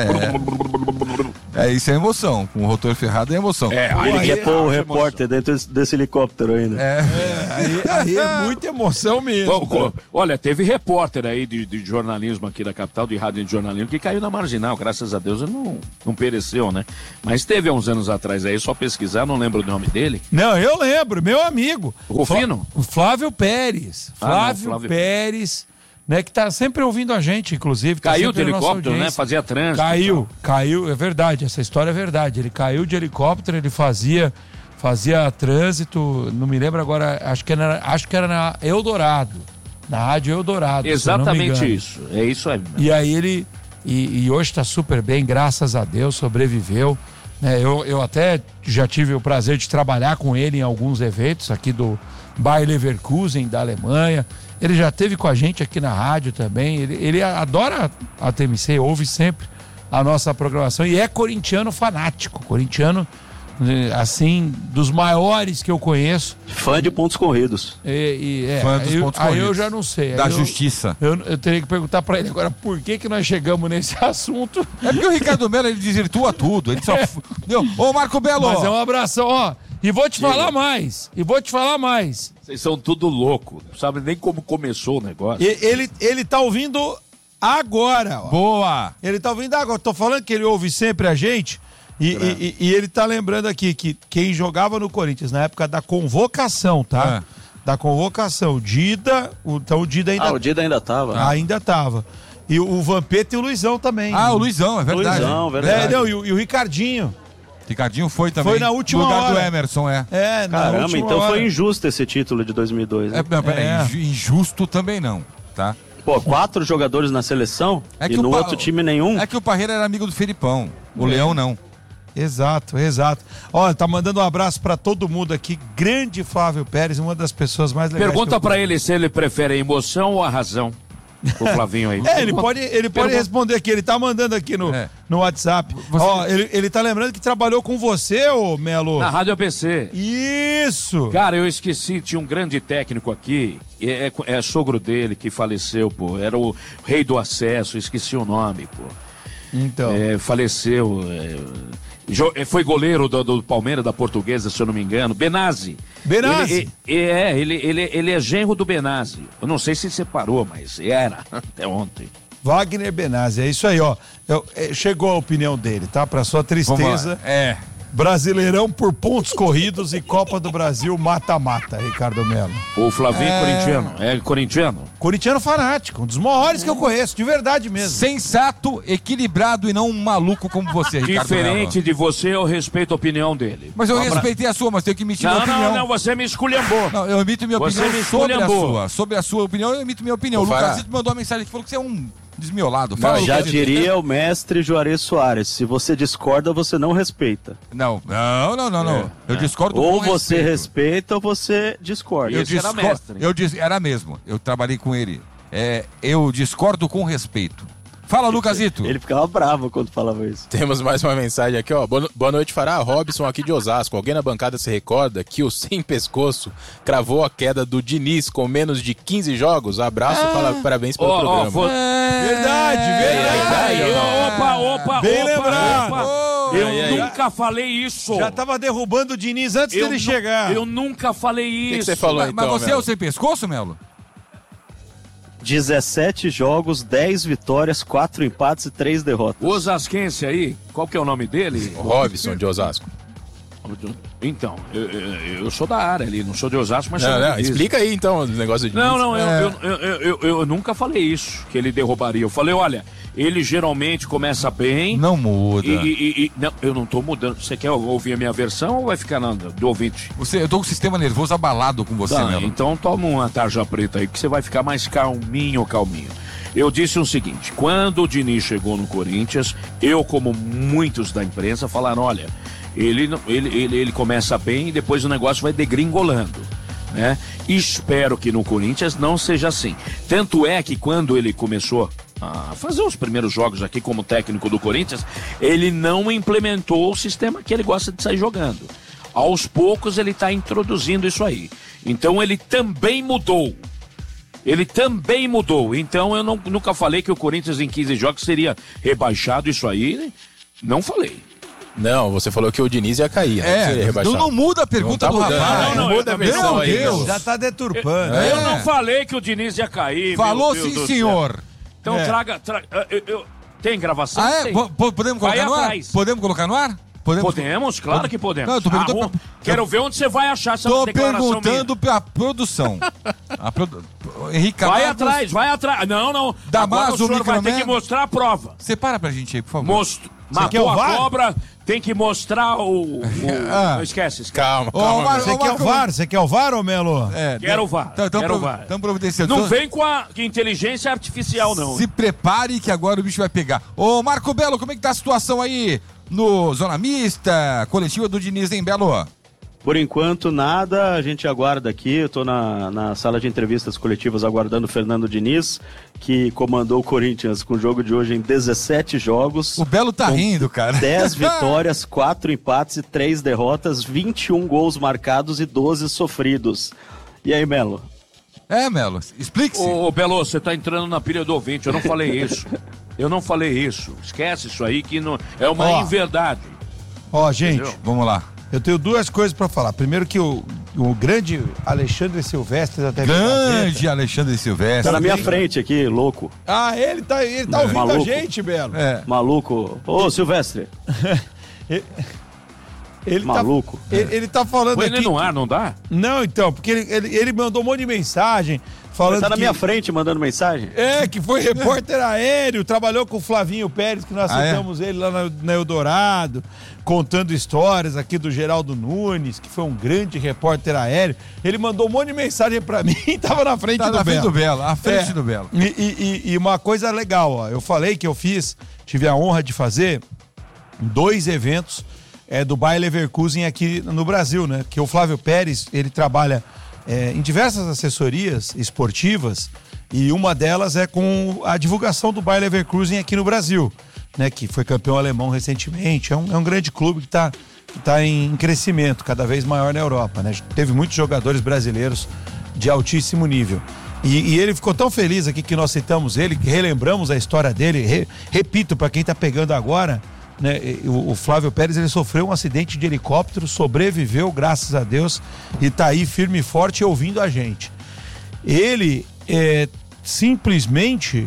É. É, isso é emoção. Com o rotor ferrado é emoção. É, Ele aí quer pôr o acha repórter dentro desse, desse helicóptero ainda. É. Aí, aí é muita emoção mesmo. Bom, co- olha, teve repórter aí de, de jornalismo aqui da capital, de rádio de jornalismo, que caiu na marginal, graças a Deus ele não, não pereceu, né? Mas teve há uns anos atrás aí, só pesquisar, não lembro o nome dele. Não, eu lembro, meu amigo. Rufino? Flá- o Flávio Pérez. Ah, não, Flávio, Flávio Pérez, né, que tá sempre ouvindo a gente, inclusive. Tá Caiu do sempre na nossa helicóptero, né? audiência. Fazia trânsito. Caiu, caiu, é verdade, essa história é verdade. Ele caiu de helicóptero, ele fazia, fazia trânsito, não me lembro agora, acho que era, acho que era na Eldorado, na rádio Eldorado. se eu não me Exatamente engano. isso. É isso aí. E aí ele, e, e hoje está super bem, graças a Deus, sobreviveu. Né? Eu, eu até já tive o prazer de trabalhar com ele em alguns eventos aqui do Bayer Leverkusen, da Alemanha. Ele já esteve com a gente aqui na rádio também. Ele, ele adora a T M C, ouve sempre a nossa programação e é corintiano fanático. Corintiano, eh, assim, dos maiores que eu conheço. Fã de pontos corridos. E, e, é, Fã dos aí, pontos aí eu corridos. já não sei. Aí Da eu- justiça. Eu, eu teria que perguntar pra ele agora por que, que nós chegamos nesse assunto. É porque o Ricardo Melo, ele desvirtua tudo. Ele só... Entendeu? Ô, Marco Belo! Mas é um abração, ó. E vou te falar mais. E vou te falar mais. Vocês são tudo louco. Não sabe nem como começou o negócio. E- ele, ele tá ouvindo agora, ó. Boa! Ele tá ouvindo agora. Tô falando que ele ouve sempre a gente. E, e- e- e ele tá lembrando aqui que quem jogava no Corinthians na época da convocação, tá? Da convocação. Dida, o, então o Dida ainda, Ah, o Dida ainda tava. ainda tava. E o Vampeta e o Luizão também. Ah, o Luizão, é verdade. Luizão, É, verdade. não, e, o, e o Ricardinho. Ricardinho foi também. Foi na última no lugar hora. do Emerson, é. É, na Caramba, última então hora. foi injusto esse título de dois mil e dois. Né? É, não, peraí, É. inju- injusto também não, tá? Pô, quatro jogadores na seleção É que e o no Pa- outro time nenhum. É que o Parreira era amigo do Felipão. O É. Leão não. Exato, exato. Olha, tá mandando um abraço pra todo mundo aqui. Grande Flávio Pérez, uma das pessoas mais legais. que Pergunta eu pra ele se ele prefere a emoção ou a razão. O Flavinho aí. É, ele pode, ele pode Pergunta- responder aqui, ele tá mandando aqui no, É. no WhatsApp. Você- Ó, ele, ele tá lembrando que trabalhou com você, ô Melo. Na Rádio A B C. Isso! Cara, eu esqueci, tinha um grande técnico aqui, é, é, é sogro dele que faleceu, pô. Era o rei do acesso, esqueci o nome, pô. Então. É, faleceu. é, jo- é, foi goleiro do, do Palmeiras, da Portuguesa, se eu não me engano. Benazzi. Benazzi? Ele, é, ele, ele, ele é genro do Benazzi. Eu não sei se separou, mas era até ontem. Wagner Benazzi, é isso aí, ó. Eu- é, chegou a opinião dele, tá? Pra sua Vamos tristeza. lá. É. Brasileirão por pontos corridos e Copa do Brasil mata-mata, Ricardo Melo. O Flavinho É. corintiano. É corintiano? Corintiano fanático, um dos maiores que eu conheço, de verdade mesmo. Sensato, equilibrado e não um maluco como você, Ricardo Diferente Melo. de você, eu respeito a opinião dele. Mas eu Um abra- respeitei a sua, mas tenho que emitir minha Não, opinião. não, não, você me esculhambou. Não, eu emito minha Você opinião me sobre a esculhambou. sua. Sobre a sua opinião, eu emito minha opinião. Ô, O Fará. Lucasito mandou uma mensagem que falou que você é um desmiolado. Fala, Não, Já Lucasito. diria o mestre Juarez Soares, se você discorda, você não respeita. Não, não, não, não, não. Eu discordo Ou com você respeito. respeita ou você discorda. Eu Esse era discordo. mestre. Eu dis... Era mesmo. Eu trabalhei com ele. É, eu discordo com respeito. Fala, Lucasito. Ele ficava bravo quando falava isso. Temos mais uma mensagem aqui, ó. Boa boa noite, Fará. Robson aqui de Osasco. Alguém na bancada se recorda que o Sem Pescoço cravou a queda do Diniz com menos de quinze jogos? Abraço, fala- parabéns pelo Ó, ó, programa. vou- Verdade, verdade. Aí, opa, opa, Bem opa, lembrado. opa. Eu Aí, aí. nunca falei isso. Já tava derrubando o Diniz antes eu dele nu- chegar. Eu nunca falei O isso. que, que você falou Mas, então, mas você é Melo? o sem pescoço, Melo? dezessete jogos, dez vitórias, quatro empates e três derrotas. O Osasquense aí, qual que é o nome dele? O Robson de Osasco. Então, eu, eu- eu sou da área ali, não sou de Osasco, mas Não, sou não, de- explica aí então o negócio de Diniz. Não, não, eu, É. eu, eu, eu, eu- eu nunca falei isso, que ele derrubaria. Eu falei, olha, ele geralmente começa bem. Não muda. E, e- e- não, eu não tô mudando. Você quer ouvir a minha versão ou vai ficar na, do ouvinte? Você, eu tô com o sistema nervoso abalado com você, Tá, Melo. então toma uma tarja preta aí que você vai ficar mais calminho, calminho. Eu disse o seguinte, quando o Diniz chegou no Corinthians, eu, como muitos da imprensa, falaram, olha, ele, não- ele, ele, ele começa bem e depois o negócio vai degringolando, né? Espero que no Corinthians não seja assim. Tanto é que quando ele começou a fazer os primeiros jogos aqui como técnico do Corinthians, ele não implementou o sistema que ele gosta de sair jogando. Aos poucos ele está introduzindo isso aí. Então ele também mudou. ele também mudou. Então eu não, nunca falei que o Corinthians em quinze jogos seria rebaixado, isso aí não falei. Não, você falou que o Diniz ia cair, né? É, não, não muda a pergunta Não tá do mudando. rapaz. Não, não, muda a eu também versão Meu aí. Deus. não. Já tá deturpando. É. Eu não falei que o Diniz ia cair. Falou meu Deus sim, do senhor. céu. Então É. traga, traga eu, eu- tem gravação? Ah, é? Tem. Po- po- Podemos Vai colocar no ar? atrás. Podemos colocar no ar? Podemos? Podemos, claro que podemos. Não, eu tô perguntando Arrum- pra- Quero ver onde você vai achar essa Tô declaração perguntando pra produção. A produ... Henrique minha. Vai Camargo, atrás, vai atrás. Não, não. Damaso, Agora o senhor vai ter Microman. que mostrar a prova. Separa pra gente aí, por favor. Most... quer Matou o a V A R? cobra, tem que mostrar o... o... Ah. Não esquece, esquece. Calma, Ô, calma. Mar- Você ô, quer o Marco- V A R? Você quer o V A R, ô Melo? É, Quero o V A R, Então, quero o V A R. Estamos providenciando. Não vem com a inteligência artificial, não. Se prepare que agora o bicho vai pegar. Ô, Marco Belo, como é que tá a situação aí no Zona Mista, coletiva do Diniz, hein, Belo? Por enquanto, nada. A gente aguarda aqui. Eu tô na, na sala de entrevistas coletivas aguardando o Fernando Diniz, que comandou o Corinthians com o jogo de hoje em dezessete jogos. O Belo tá Com rindo, cara. dez vitórias, quatro empates e três derrotas, vinte e um gols marcados e doze sofridos. E aí, Melo? É, Melo, explique-se. Ô, ô, Belo, você tá entrando na pilha do ouvinte. Eu não falei isso. Eu não falei isso. Esquece isso aí que não... é uma Ó. inverdade. Ó, gente, Entendeu? Vamos lá. eu tenho duas coisas pra falar. Primeiro que o, o grande Alexandre Silvestre da T V Grande Gazeta- Alexandre Silvestre. Tá na minha frente aqui, louco. Ah, ele tá, ele tá ouvindo Maluco. a gente, Belo. É. Maluco. Ô, Silvestre. Ele Maluco. Tá, ele, ele tá falando Põe aqui... ele no ar, não dá? Não, então, porque ele, ele, ele mandou um monte de mensagem falando Tá na que... minha frente mandando mensagem? É, que foi repórter aéreo, trabalhou com o Flavinho Pérez, que nós Ah, é? citamos ele lá na, na Eldorado, contando histórias aqui do Geraldo Nunes, que foi um grande repórter aéreo. Ele mandou um monte de mensagem pra mim e tava na frente Tá do na frente Belo. do Belo, à frente É. do Belo. E, e- e uma coisa legal, ó, eu falei que eu fiz, tive a honra de fazer dois eventos é, do Bayer Leverkusen aqui no Brasil, né? Que o Flávio Pérez, ele trabalha é, em diversas assessorias esportivas e uma delas é com a divulgação do Bayer Leverkusen aqui no Brasil, né? Que foi campeão alemão recentemente, é um, é um grande clube que está que tá em crescimento, cada vez maior na Europa, né? Teve muitos jogadores brasileiros de altíssimo nível. E, e ele ficou tão feliz aqui que nós citamos ele, que relembramos a história dele. Re- repito, para quem está pegando agora, né, o, o Flávio Pérez ele sofreu um acidente de helicóptero, sobreviveu, graças a Deus, e está aí firme e forte ouvindo a gente. Ele é, simplesmente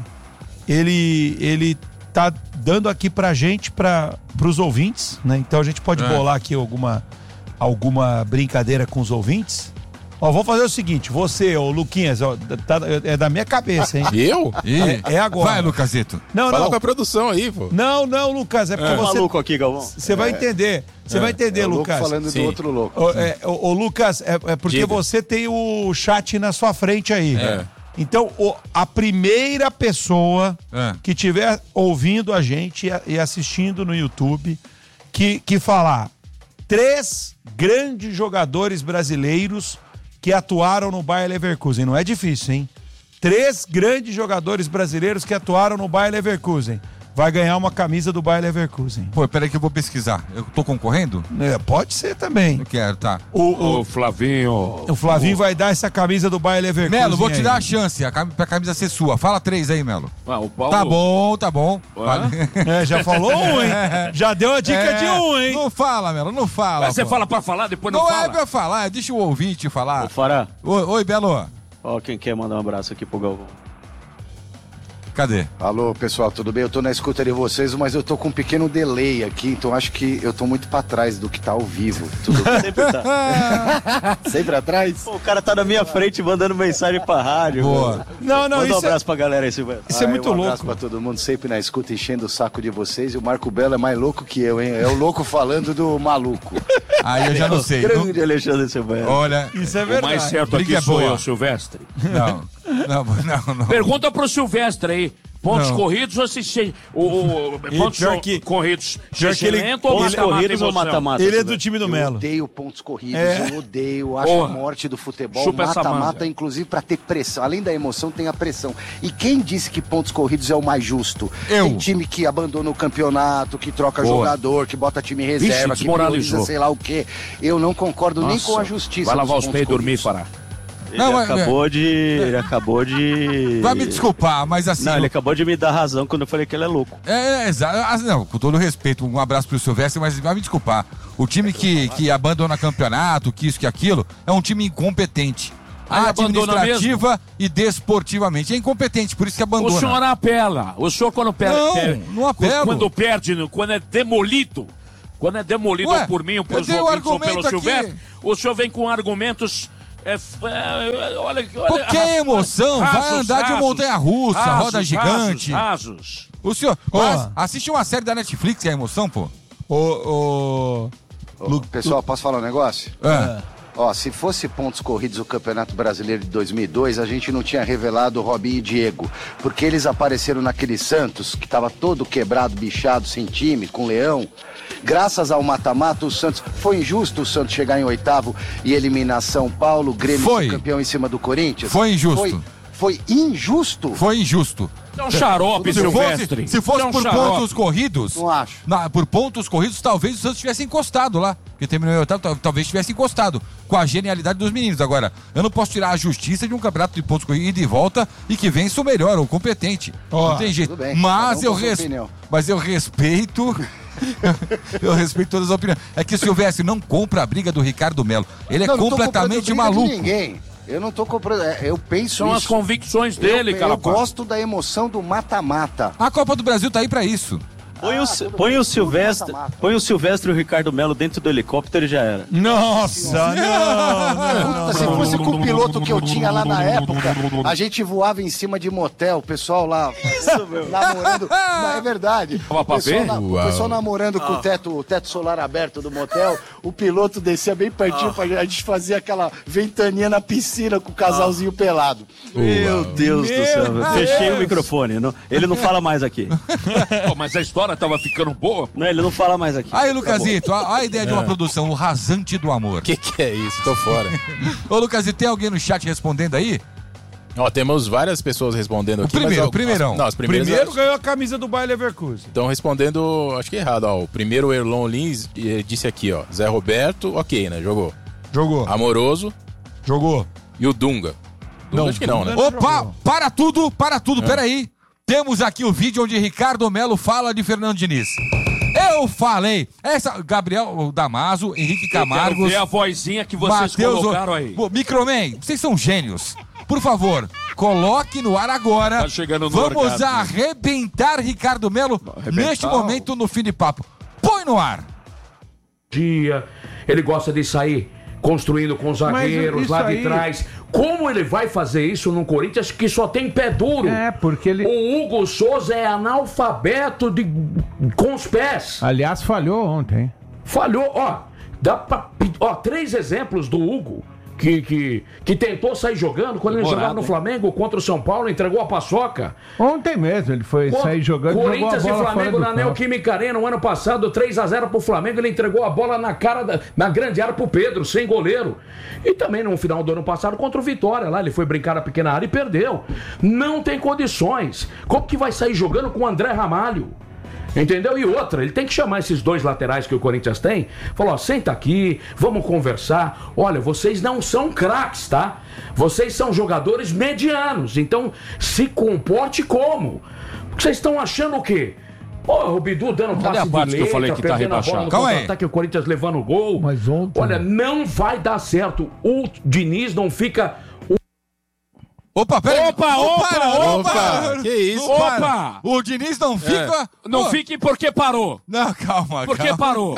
ele ele tá dando aqui pra gente, para os ouvintes, né? Então a gente pode É. bolar aqui alguma, alguma brincadeira com os ouvintes. Ó, vamos fazer o seguinte, você, ô Luquinhas, ó, tá- é da minha cabeça, hein? Eu? Ih, É- é agora. Vai, Lucasito. Não, Fala não. com a produção aí, pô. Não, não, Lucas, é porque Tá você, maluco aqui, Galvão? você vai entender. Você vai entender, É o louco Lucas. falando Sim. do outro louco. Ô, é, ô, ô, Lucas, é, é porque Diga. você tem o chat na sua frente aí. É. Então, o- a primeira pessoa É. que estiver ouvindo a gente e a- e assistindo no YouTube, que, que falar três grandes jogadores brasileiros que atuaram no Bayer Leverkusen. Não é difícil, hein? Três grandes jogadores brasileiros que atuaram no Bayer Leverkusen. Vai ganhar uma camisa do Bayer Leverkusen. Pô, peraí que eu vou pesquisar. Eu tô concorrendo? É, pode ser também. Não quero, tá. O, o, Ô, Flavinho. o Flavinho vai dar essa camisa do Bayer Leverkusen. Melo, vou te aí. dar a chance, a cam- pra camisa ser sua. Fala três aí, Melo. Ah, o Paulo... Tá bom, tá bom. Vale. É, já falou um, hein? Já deu a dica É, de um, hein? Não fala, Melo, não fala. Mas você pô. fala pra falar, depois não, Não fala. é pra falar, deixa o ouvinte falar. Ô, Fará, Oi, oi, Belo. ó, quem quer mandar um abraço aqui pro Galvão. Cadê? Alô, pessoal, tudo bem? Eu tô na escuta de vocês, mas eu tô com um pequeno delay aqui, então acho que eu tô muito pra trás do que tá ao vivo. Tudo bem? Sempre tá. Sempre atrás? Pô, o cara tá na minha frente mandando mensagem pra rádio. Boa. mano. Não, não, Manda um isso é, abraço pra galera aí, Silvestre. isso é Ah, muito um abraço louco. pra todo mundo, sempre na escuta, enchendo o saco de vocês. E o Marco Belo é mais louco que eu, hein? É o louco falando do maluco. Aí eu já não sei. Não- Grande Alexandre Silvestre. Olha, Isso é O verdade. mais certo Briga aqui é sou boa. eu, Silvestre. não, não, não, não. Pergunta pro Silvestre aí. Pontos Não. corridos ou se... O, o, pontos pior so- que- corridos pior que ele- lento ou Pontos mata-mata corridos ou emoção? mata-mata? Ele é do Silvestre? time do Eu Melo. odeio pontos corridos, É. eu odeio, acho Porra. a morte do futebol, Chupa essa mata-mata, manga. inclusive pra ter pressão. Além da emoção, tem a pressão. E quem disse que pontos corridos é o mais justo? Eu. Tem time que abandona o campeonato, que troca Boa. jogador, que bota time reserva, que desmoralizou. prioriza sei lá o quê. Eu não concordo nem Nossa, com a justiça. Vai lavar dos os pés e pontos dormir, corridos. Fará. Ele Não, mas- acabou de. Ele acabou de. Vai me desculpar, mas assim... Não, ele acabou de me dar razão quando eu falei que ele é louco. É, é, exato. Não, com todo respeito, um abraço pro Silvestre, mas vai me desculpar. O time que, que abandona campeonato, que isso, que aquilo, é um time incompetente. Ah, abandona Administrativa e desportivamente. É incompetente, por isso que abandona. O senhor apela. O senhor quando perde. Não, perde- não apelo. Quando perde, no- quando é demolido. Quando é demolido Ué, por mim, ou pelos eu dei o ouvintes, ou argumento pelo aqui. Silvestre, o senhor vem com argumentos. É, é, olha, olha, Qualquer emoção, vai andar de montanha-russa, rasos, roda gigante. Rasos, rasos. O senhor, Ó. mas assiste uma série da Netflix que é emoção, pô. Ô, ô... Ô, pessoal, posso falar um negócio? É. Ó, se fosse pontos corridos o Campeonato Brasileiro de dois mil e dois, a gente não tinha revelado Robinho e Diego, porque eles apareceram naquele Santos, que estava todo quebrado, bichado, sem time, com Leão. Graças ao mata-mata, o Santos... Foi injusto o Santos chegar em oitavo e eliminar São Paulo, Grêmio Foi. ser campeão em cima do Corinthians? Foi injusto. Foi, foi injusto? Foi injusto. É um xarope, Se fosse, Silvestre. se fosse É um por xarope. pontos corridos, Não acho. na- por pontos corridos, talvez o Santos tivesse encostado lá. Porque terminou em oitavo, tal- talvez tivesse encostado. Com a genialidade dos meninos. Agora, eu não posso tirar a justiça de um campeonato de pontos corridos, ida e volta, e que vence o melhor, o competente. Ó, não tem jeito. tudo bem, Mas, cada um eu com sua res... opinião. Mas eu respeito. eu respeito todas as opiniões. É que o Silvestre não compra a briga do Ricardo Melo. Ele é Não, não tô completamente comprando briga de maluco. ninguém. Eu não tô comprando. é, Eu penso São as isso. convicções dele, eu, cara. eu gosto da emoção do mata-mata. A Copa do Brasil tá aí pra isso. Põe, o, Ah, Sil- tudo põe bem, o tudo Silvestre. mata-mata. Põe o Silvestre e o Ricardo Melo dentro do helicóptero e já era. Nossa, não, não, Puta, se fosse com o piloto que eu tinha lá na época, a gente voava em cima de motel, o pessoal lá namorando. Não, é verdade. Tava O pra pessoal, ver? na- o Uau. pessoal namorando com o teto, o teto solar aberto do motel, o piloto descia bem pertinho pra a gente fazia aquela ventania na piscina com o casalzinho pelado. Meu Deus do céu. Deus. Fechei o microfone. não- ele não fala mais aqui. Pô, mas a história tava ficando boa. Não, ele não fala mais aqui. Aí, Lucasito, a, a ideia de É. uma produção, o rasante do amor. Que que é isso? Tô fora. Ô, Lucasito, tem alguém no chat respondendo aí? Ó, temos várias pessoas respondendo O aqui. mas primeiro, ó, o primeirão. as- Não, as primeiras Primeiro ganhou a camisa do Bayer Leverkusen. estão respondendo, acho que errado, ó. O primeiro, o Erlon Lins, eh, disse aqui, ó. Zé Roberto, ok, né? Jogou. Jogou, Amoroso jogou. e o Dunga. Dunga Não, acho que não, né? Dunga- Opa, jogou. para tudo, para tudo, peraí. Temos aqui o vídeo onde Ricardo Melo fala de Fernando Diniz. Eu falei, essa, Gabriel Damaso, Henrique Eu quero Camargos, ver a vozinha que vocês Matheus... colocaram aí. Pô, Microman, vocês são gênios. Por favor, coloque no ar agora. Tá chegando no Vamos orgasmo. arrebentar Ricardo Melo Arrebentar? neste momento no fim de papo. Põe no ar. Dia, ele gosta de sair construindo com os zagueiros isso lá de aí- trás. Como ele vai fazer isso no Corinthians que só tem pé duro? É, porque ele- O Hugo Souza é analfabeto de... com os pés. Aliás, falhou ontem. Falhou, ó. Dá pra... Ó, três exemplos do Hugo. Que, que, que tentou sair jogando quando ele jogava no Flamengo contra o São Paulo, entregou a paçoca. Ontem mesmo ele foi Quando sair jogando e jogou a Corinthians e bola fora Flamengo do na campo. Neoquímica Arena, no ano passado, três a zero pro Flamengo, ele entregou a bola na cara, da, na grande área pro Pedro, sem goleiro. E também no final do ano passado contra o Vitória, lá ele foi brincar na pequena área e perdeu. Não tem condições. Como que vai sair jogando com o André Ramalho? Entendeu? E outra, ele tem que chamar esses dois laterais que o Corinthians tem. Falar, ó, senta aqui, vamos conversar. Olha, vocês não são craques, tá? Vocês são jogadores medianos. Então, se comporte como? Vocês estão achando o quê? Pô, o Bidu dando Cadê passe a parte de que eu tá falei letra, que tá perdendo a bola rebaixado? no Calma aí. contra-ataque, o Corinthians levando o gol. Mas ontem- Olha, não vai dar certo. O Diniz não fica... Opa, peraí. Opa, opa, opa. Que isso? Não para. Opa. O Diniz não fica... Não Pô, fique porque parou. Não, calma, Porque calma. parou.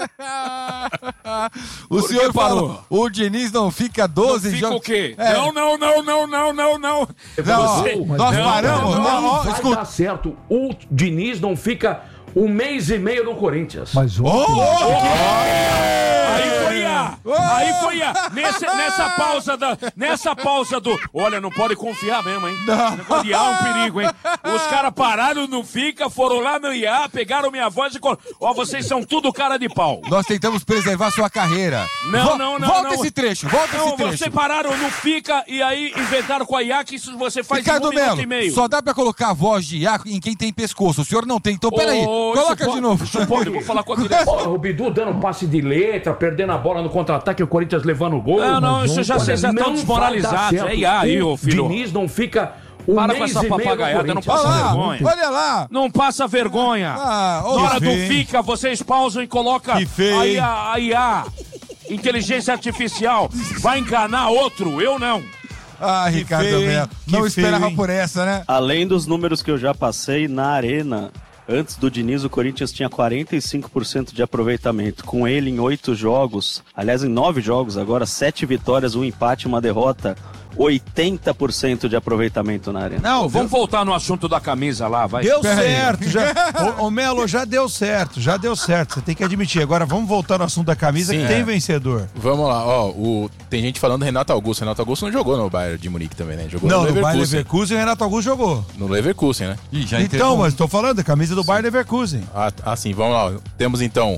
O Por que senhor parou? falou, o Diniz não fica doze Fica jogos... o quê? É. Não, não, não, não, não, não, não. Não, ó, Você- nós não, paramos, Não, ó, não ó, vai escuta. dar certo. O Diniz não fica um mês e meio no Corinthians. Mas Ô, ontem... ô, Aí foi a, aí foi a, nesse, nessa pausa da, nessa pausa do, olha, não pode confiar mesmo, hein? Não. Negócio de I A é um perigo, hein? Os caras pararam no Fica, foram lá no I A, pegaram minha voz e colocaram, ó, vocês são tudo cara de pau. Nós tentamos preservar sua carreira. Não, Vo- não, não, Volta não. esse trecho, volta Não, esse trecho. vocês pararam no Fica e aí inventaram com a I A que isso você faz em Ricardo um minuto Melo, e meio. só dá pra colocar a voz de Iaco em quem tem pescoço. O senhor não tem, então peraí. Ô, ô, Coloca isso de novo. Isso pode, eu vou falar com a direção. O Bidu dando passe de letra, perdendo a bola no contra-ataque, o Corinthians levando o gol. Não, não, isso já Olha, vocês já estão não desmoralizados. vai dar É I A aí, certo. ô filho. O Diniz não fica um Para com mês essa e meio no papagaiada, não Corinthians. passa Olha lá, vergonha. olha lá. Não passa vergonha. Ah, ô, Na hora do feio, hein? fica, vocês pausam e colocam Que feio, a hein? I A, a I A, inteligência artificial. Vai enganar outro, eu não. Ah, Ricardo feio, hein? Melo. Que Não feio, esperava hein? por essa, né? Além dos números que eu já passei, na arena, antes do Diniz, o Corinthians tinha quarenta e cinco por cento de aproveitamento. Com ele em oito jogos, aliás, em nove jogos agora, sete vitórias, um empate e uma derrota, oitenta por cento de aproveitamento na arena. Não, Vamos voltar no assunto da camisa lá, vai. Deu Espera aí. certo, já. Ô, ô, Melo, já deu certo, já deu certo. Você tem que admitir. Agora vamos voltar no assunto da camisa, Sim, que é. tem vencedor. Vamos lá, ó, o... tem gente falando do Renato Augusto. Renato Augusto não jogou no Bayern de Munique também, né? Jogou Não, no no Bayer Leverkusen. Leverkusen o Renato Augusto jogou. No Leverkusen, né? Ih, já Então, entregou. mas tô falando da camisa do Bayer Leverkusen. Ah, ah, sim, vamos lá. Temos então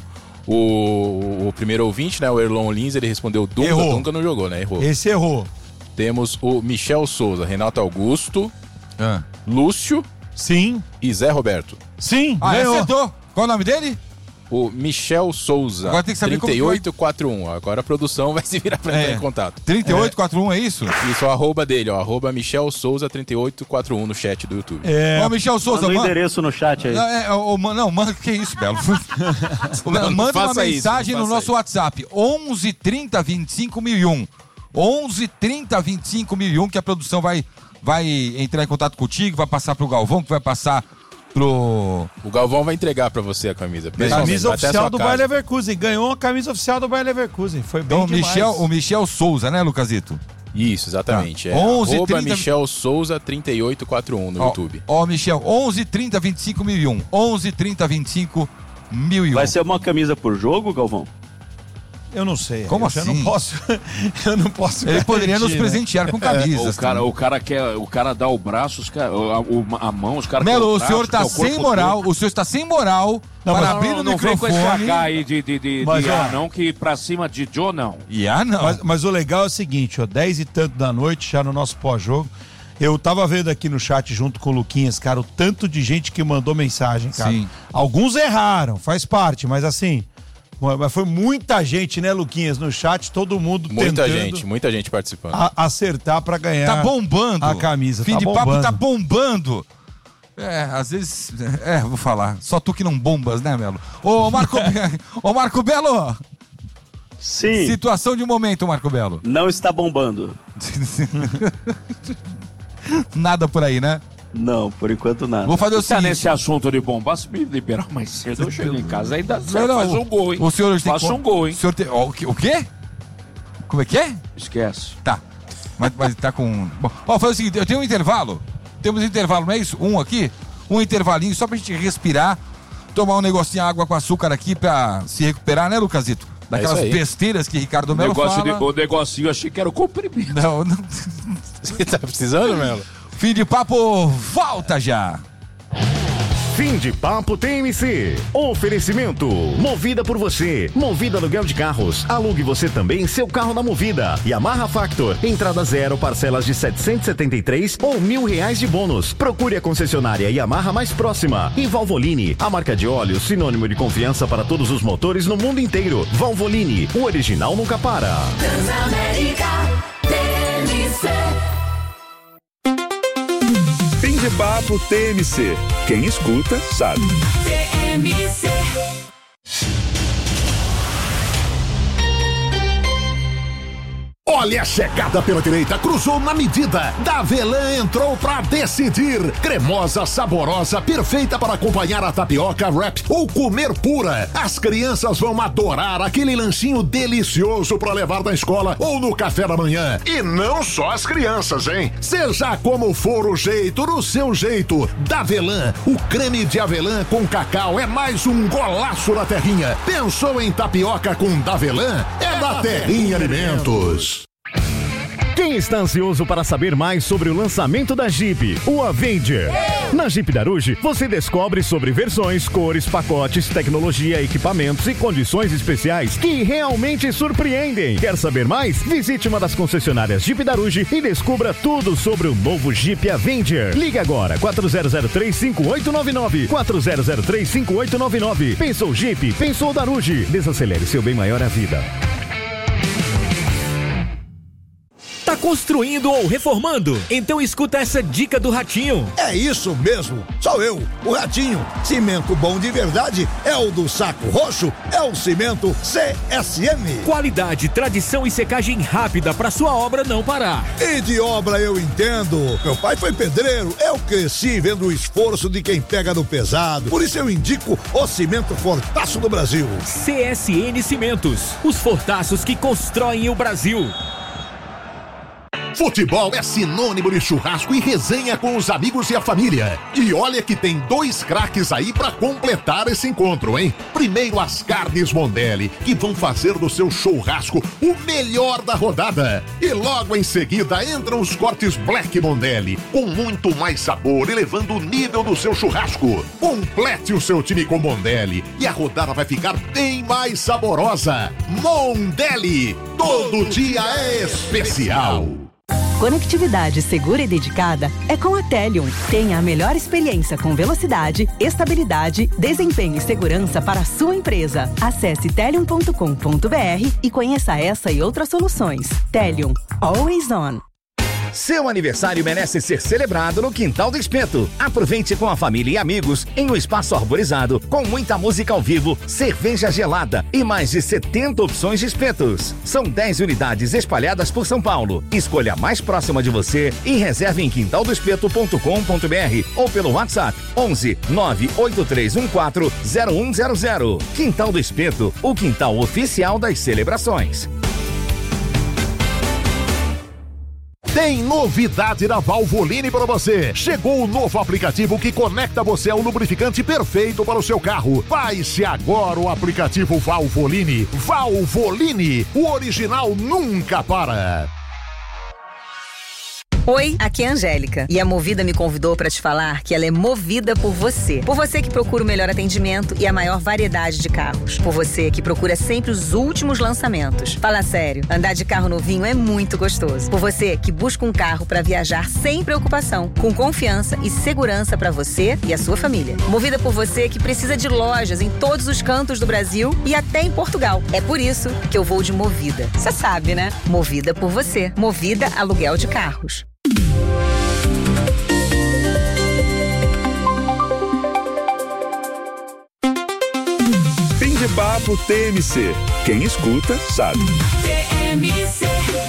o, o primeiro ouvinte, né? O Erlon Lins, ele respondeu Dunga. Errou. Dunga não jogou, né? Errou. Esse errou. Temos o Michel Souza, Renato Augusto, Ah, Lúcio Sim, e Zé Roberto. sim, ah ganhou. acertou. Qual o nome dele? O Michel Souza, Agora tem que saber como trinta e oito quarenta e um. Agora a produção vai se virar pra entrar É. em contato. trinta e oito quarenta e um, é isso? Isso, o arroba dele, ó. Arroba Michel Souza trinta e oito quarenta e um no chat do YouTube. É, Ó, Michel Souza, Manda o manda. endereço no chat aí. Não, é, ô, ô, não, manda, que isso, Belo? Não, não manda uma faça isso, mensagem não no faça nosso isso. WhatsApp, onze trinta vinte e cinco mil e um. onze trinta vinte e cinco mil e um, que a produção vai, vai entrar em contato contigo, vai passar pro Galvão, que vai passar pro... O Galvão vai entregar pra você a camisa. pessoalmente, camisa até a oficial sua do casa. Bayer Leverkusen. Ganhou a camisa oficial do Bayer Leverkusen. Foi bem Então, o demais. Michel, o Michel Souza, né, Lucasito? Isso, exatamente. Tá. É onze, arroba trinta Michel Souza trinta e oito quarenta e um no Ó, YouTube. Ó, Michel, onze trinta vinte e cinco mil e um. onze trinta vinte e cinco mil e um. Vai ser uma camisa por jogo, Galvão? Eu não sei. Como eu assim? Eu não posso. Eu não posso. Ele poderia nos garantir, né? presentear com camisas. O cara, o cara quer, o cara dá o braço, os cara, a, o- a mão, os caras. Melo, querem o braço, senhor tá quer o corpo sem moral, todo. o senhor está sem moral Não, para mas- abrir Não, o não vem com esse microfone. H aí de, de, de, Mas, de ó, ah, não, que pra cima de Joe, não. E ah, não. Mas, mas o legal é o seguinte, ó, dez e tanto da noite, já no nosso pós-jogo, eu tava vendo aqui no chat junto com o Luquinhas, cara, o tanto de gente que mandou mensagem, cara. Sim. Alguns erraram, faz parte, mas assim, mas foi muita gente, né, Luquinhas, no chat, todo mundo Muita tentando gente, muita gente participando. a- acertar pra ganhar Tá bombando. a camisa. Fim tá de bombando. papo tá bombando. É, às vezes. É, vou falar. Só tu que não bombas, né, Melo? Ô, Marco, Be- Ô, Marco Belo! Sim. Situação de momento, Marco Belo. Não está bombando. Nada por aí, né? Não, por enquanto nada. Vou fazer o Tá seguinte. nesse assunto de bomba, se me liberar mais cedo, eu chego em casa, ainda Não, não, faz um gol, hein? O senhor hoje tem Faça que- um gol, hein? O senhor tem... ó, o quê? O quê? Como é que é? Esquece. Tá. Mas, mas tá com. Bom, ó, fazer o seguinte, eu tenho um intervalo. Temos um intervalo, não é isso? Um aqui? Um intervalinho só pra gente respirar, tomar um negocinho de água com açúcar aqui pra se recuperar, né, Lucasito? Daquelas isso aí. besteiras que Ricardo O Melo negócio, de, fala. o negocinho, eu achei que era o comprimento. Não, não. Você tá precisando, Melo? Fim de papo, volta já! Fim de Papo T M C. Oferecimento. Movida por você. Movida aluguel de carros. Alugue você também seu carro na Movida. Yamaha Factor. Entrada zero, parcelas de setecentos e setenta e três ou mil reais de bônus. Procure a concessionária Yamaha mais próxima. E Valvoline, a marca de óleo sinônimo de confiança para todos os motores no mundo inteiro. Valvoline, o original nunca para. Transamérica T M C. Fim de papo T M C. Quem escuta, sabe. T M C. Olha a chegada pela direita, cruzou na medida. Davelan entrou pra decidir. Cremosa, saborosa, perfeita para acompanhar a tapioca, wrap ou comer pura. As crianças vão adorar aquele lanchinho delicioso para levar na escola ou no café da manhã. E não só as crianças, hein? Seja como for o jeito, no seu jeito. Davelan, o creme de avelã com cacau é mais um golaço na terrinha. Pensou em tapioca com Davelan? É da Terrinha Alimentos. Quem está ansioso para saber mais sobre o lançamento da Jeep, o Avenger? Na Jeep Daruge, você descobre sobre versões, cores, pacotes, tecnologia, equipamentos e condições especiais que realmente surpreendem. Quer saber mais? Visite uma das concessionárias Jeep Daruge e descubra tudo sobre o novo Jeep Avenger. Ligue agora, quatro zero zero três, cinco oito nove nove, quatro zero zero três, cinco oito nove nove. Pensou Jeep? Pensou Daruge. Desacelere seu bem maior à vida. Tá construindo ou reformando? Então escuta essa dica do Ratinho. É isso mesmo, sou eu, o Ratinho. Cimento bom de verdade é o do Saco Roxo, é o cimento C S M. Qualidade, tradição e secagem rápida pra sua obra não parar. E de obra eu entendo. Meu pai foi pedreiro, eu cresci vendo o esforço de quem pega no pesado. Por isso eu indico o cimento Fortaço do Brasil. C S N Cimentos, os fortaços que constroem o Brasil. Futebol é sinônimo de churrasco e resenha com os amigos e a família. E olha que tem dois craques aí pra completar esse encontro, hein? Primeiro as carnes Mondelli, que vão fazer do seu churrasco o melhor da rodada. E logo em seguida entram os cortes Black Mondelli, com muito mais sabor, elevando o nível do seu churrasco. Complete o seu time com Mondelli e a rodada vai ficar bem mais saborosa. Mondelli, todo dia é especial. Conectividade segura e dedicada é com a Telium. Tenha a melhor experiência com velocidade, estabilidade, desempenho e segurança para a sua empresa. Acesse telium ponto com ponto br e conheça essa e outras soluções. Telium, always on. Seu aniversário merece ser celebrado no Quintal do Espeto. Aproveite com a família e amigos em um espaço arborizado, com muita música ao vivo, cerveja gelada e mais de setenta opções de espetos. São dez unidades espalhadas por São Paulo. Escolha a mais próxima de você e reserve em quintal do espeto ponto com ponto br ou pelo WhatsApp onze nove oito três um quatro zero um zero zero. Quintal do Espeto, o quintal oficial das celebrações. Tem novidade da Valvoline para você. Chegou o novo aplicativo que conecta você ao lubrificante perfeito para o seu carro. Baixe agora o aplicativo Valvoline. Valvoline, o original nunca para. Oi, aqui é a Angélica e a Movida me convidou para te falar que ela é movida por você. Por você que procura o melhor atendimento e a maior variedade de carros. Por você que procura sempre os últimos lançamentos. Fala sério, andar de carro novinho é muito gostoso. Por você que busca um carro para viajar sem preocupação, com confiança e segurança para você e a sua família. Movida por você que precisa de lojas em todos os cantos do Brasil e até em Portugal. É por isso que eu vou de Movida. Você sabe, né? Movida por você. Movida Aluguel de Carros. Fim de papo T M C. Quem escuta, sabe. T M C.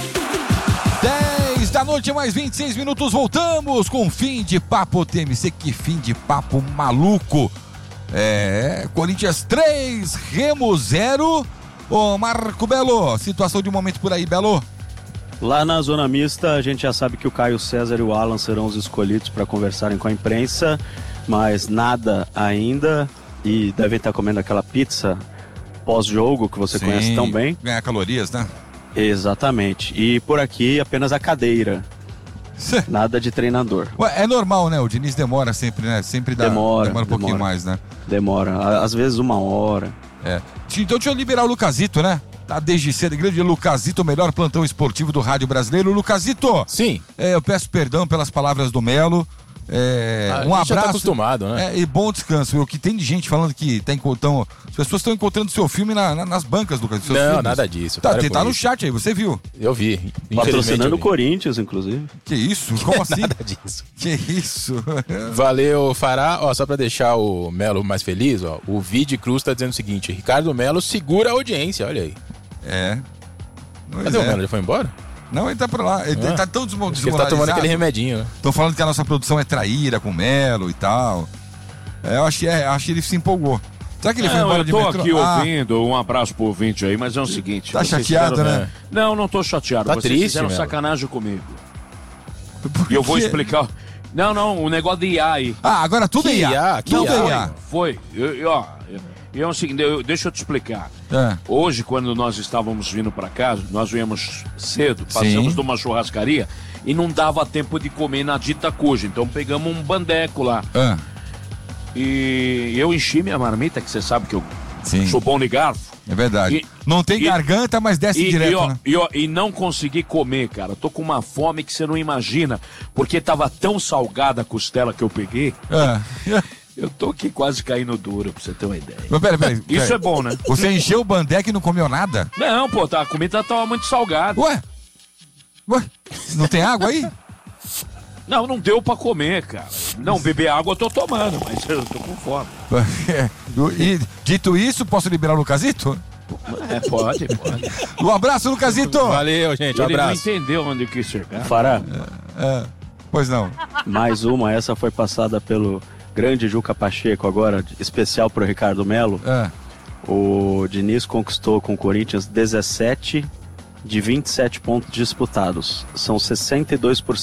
dez da noite, mais vinte e seis minutos. Voltamos com Fim de Papo T M C. Que fim de papo maluco. É, Corinthians três, Remo zero. Ô, Marco Belo, situação de momento por aí, Belo. Lá na zona mista, a gente já sabe que o Caio César e o Alan serão os escolhidos para conversarem com a imprensa, mas nada ainda, e devem estar comendo aquela pizza pós-jogo que você Sim, conhece tão bem. Ganhar calorias, né? Exatamente. E por aqui apenas a cadeira. Nada de treinador. Ué, é normal, né? O Diniz demora sempre, né? Sempre dá, demora, demora um pouquinho demora. mais, né? Demora, às vezes uma hora. É. Então deixa eu liberar o Lucasito, né? Tá desde cedo, grande Lucasito, o melhor plantão esportivo do rádio brasileiro. Lucasito! Sim. É, eu peço perdão pelas palavras do Melo. É, Ah, um a gente já tá abraço. acostumado, né? É, e bom descanso. O que tem de gente falando que tá encontrando. As pessoas estão encontrando seu filme na, na, nas bancas, Lucas. seus Não, filmes. nada disso. Tá, para tem- com tá no isso. chat aí, você viu? Eu vi. Patrocinando eu o vi. Corinthians, inclusive. Que isso? Como assim? Nada disso. Que isso? Valeu, Fará. Ó, só pra deixar o Melo mais feliz, ó, o Vide Cruz tá dizendo o seguinte: Ricardo Melo segura a audiência, olha aí. É. Cadê é. o Melo? Ele foi embora? Não, ele tá pra lá. Ele, Ah. ele tá tão desmo- Acho que ele tá tomando aquele remedinho, né? Estão falando que a nossa produção é traíra com o Melo e tal. É, eu acho que, é, acho que ele se empolgou. Será que ele foi Não, embora eu de tô metrô? aqui Ah, ouvindo, um abraço pro ouvinte aí, mas é o seguinte... Tá vocês chateado, fizeram- né? Não, não tô chateado. Tá Vocês triste, fizeram Melo. sacanagem comigo. E eu vou quê? explicar... Não, não, o negócio de I A aí. Ah, agora tudo é Que I A. I A? Que Tudo I A? é I A. Foi. Eu, eu, ó, eu, é o seguinte, eu- deixa eu te explicar. É. Hoje, quando nós estávamos vindo para casa, nós viemos cedo, passamos Sim. de uma churrascaria e não dava tempo de comer na dita cuja. Então pegamos um bandeco lá. É. E eu enchi minha marmita, que você sabe que eu Sim. sou bom de garfo. É verdade. E- não tem e- garganta, mas desce E, direto, e, ó, né? e, ó, e não consegui comer, cara. Tô com uma fome que você não imagina. Porque tava tão salgada a costela que eu peguei. É. Eu tô aqui quase caindo duro, pra você ter uma ideia. Mas peraí, peraí. Isso peraí. é bom, né? Você encheu o bandeque e não comeu nada? Não, pô, tá, a comida tava muito salgada. Ué? Ué? Não tem água aí? Não, não deu pra comer, cara. Não, beber água eu tô tomando, mas eu tô com fome. E, dito isso, posso liberar o Lucasito? É, pode, pode. Um abraço, Lucasito! Valeu, gente, um Ele abraço. não entendeu onde quis chegar. Fará, É, pois não. mais uma, essa foi passada pelo grande Juca Pacheco agora, especial pro Ricardo Melo. É. O Diniz conquistou com o Corinthians dezessete de vinte e sete pontos disputados. São sessenta e dois por cento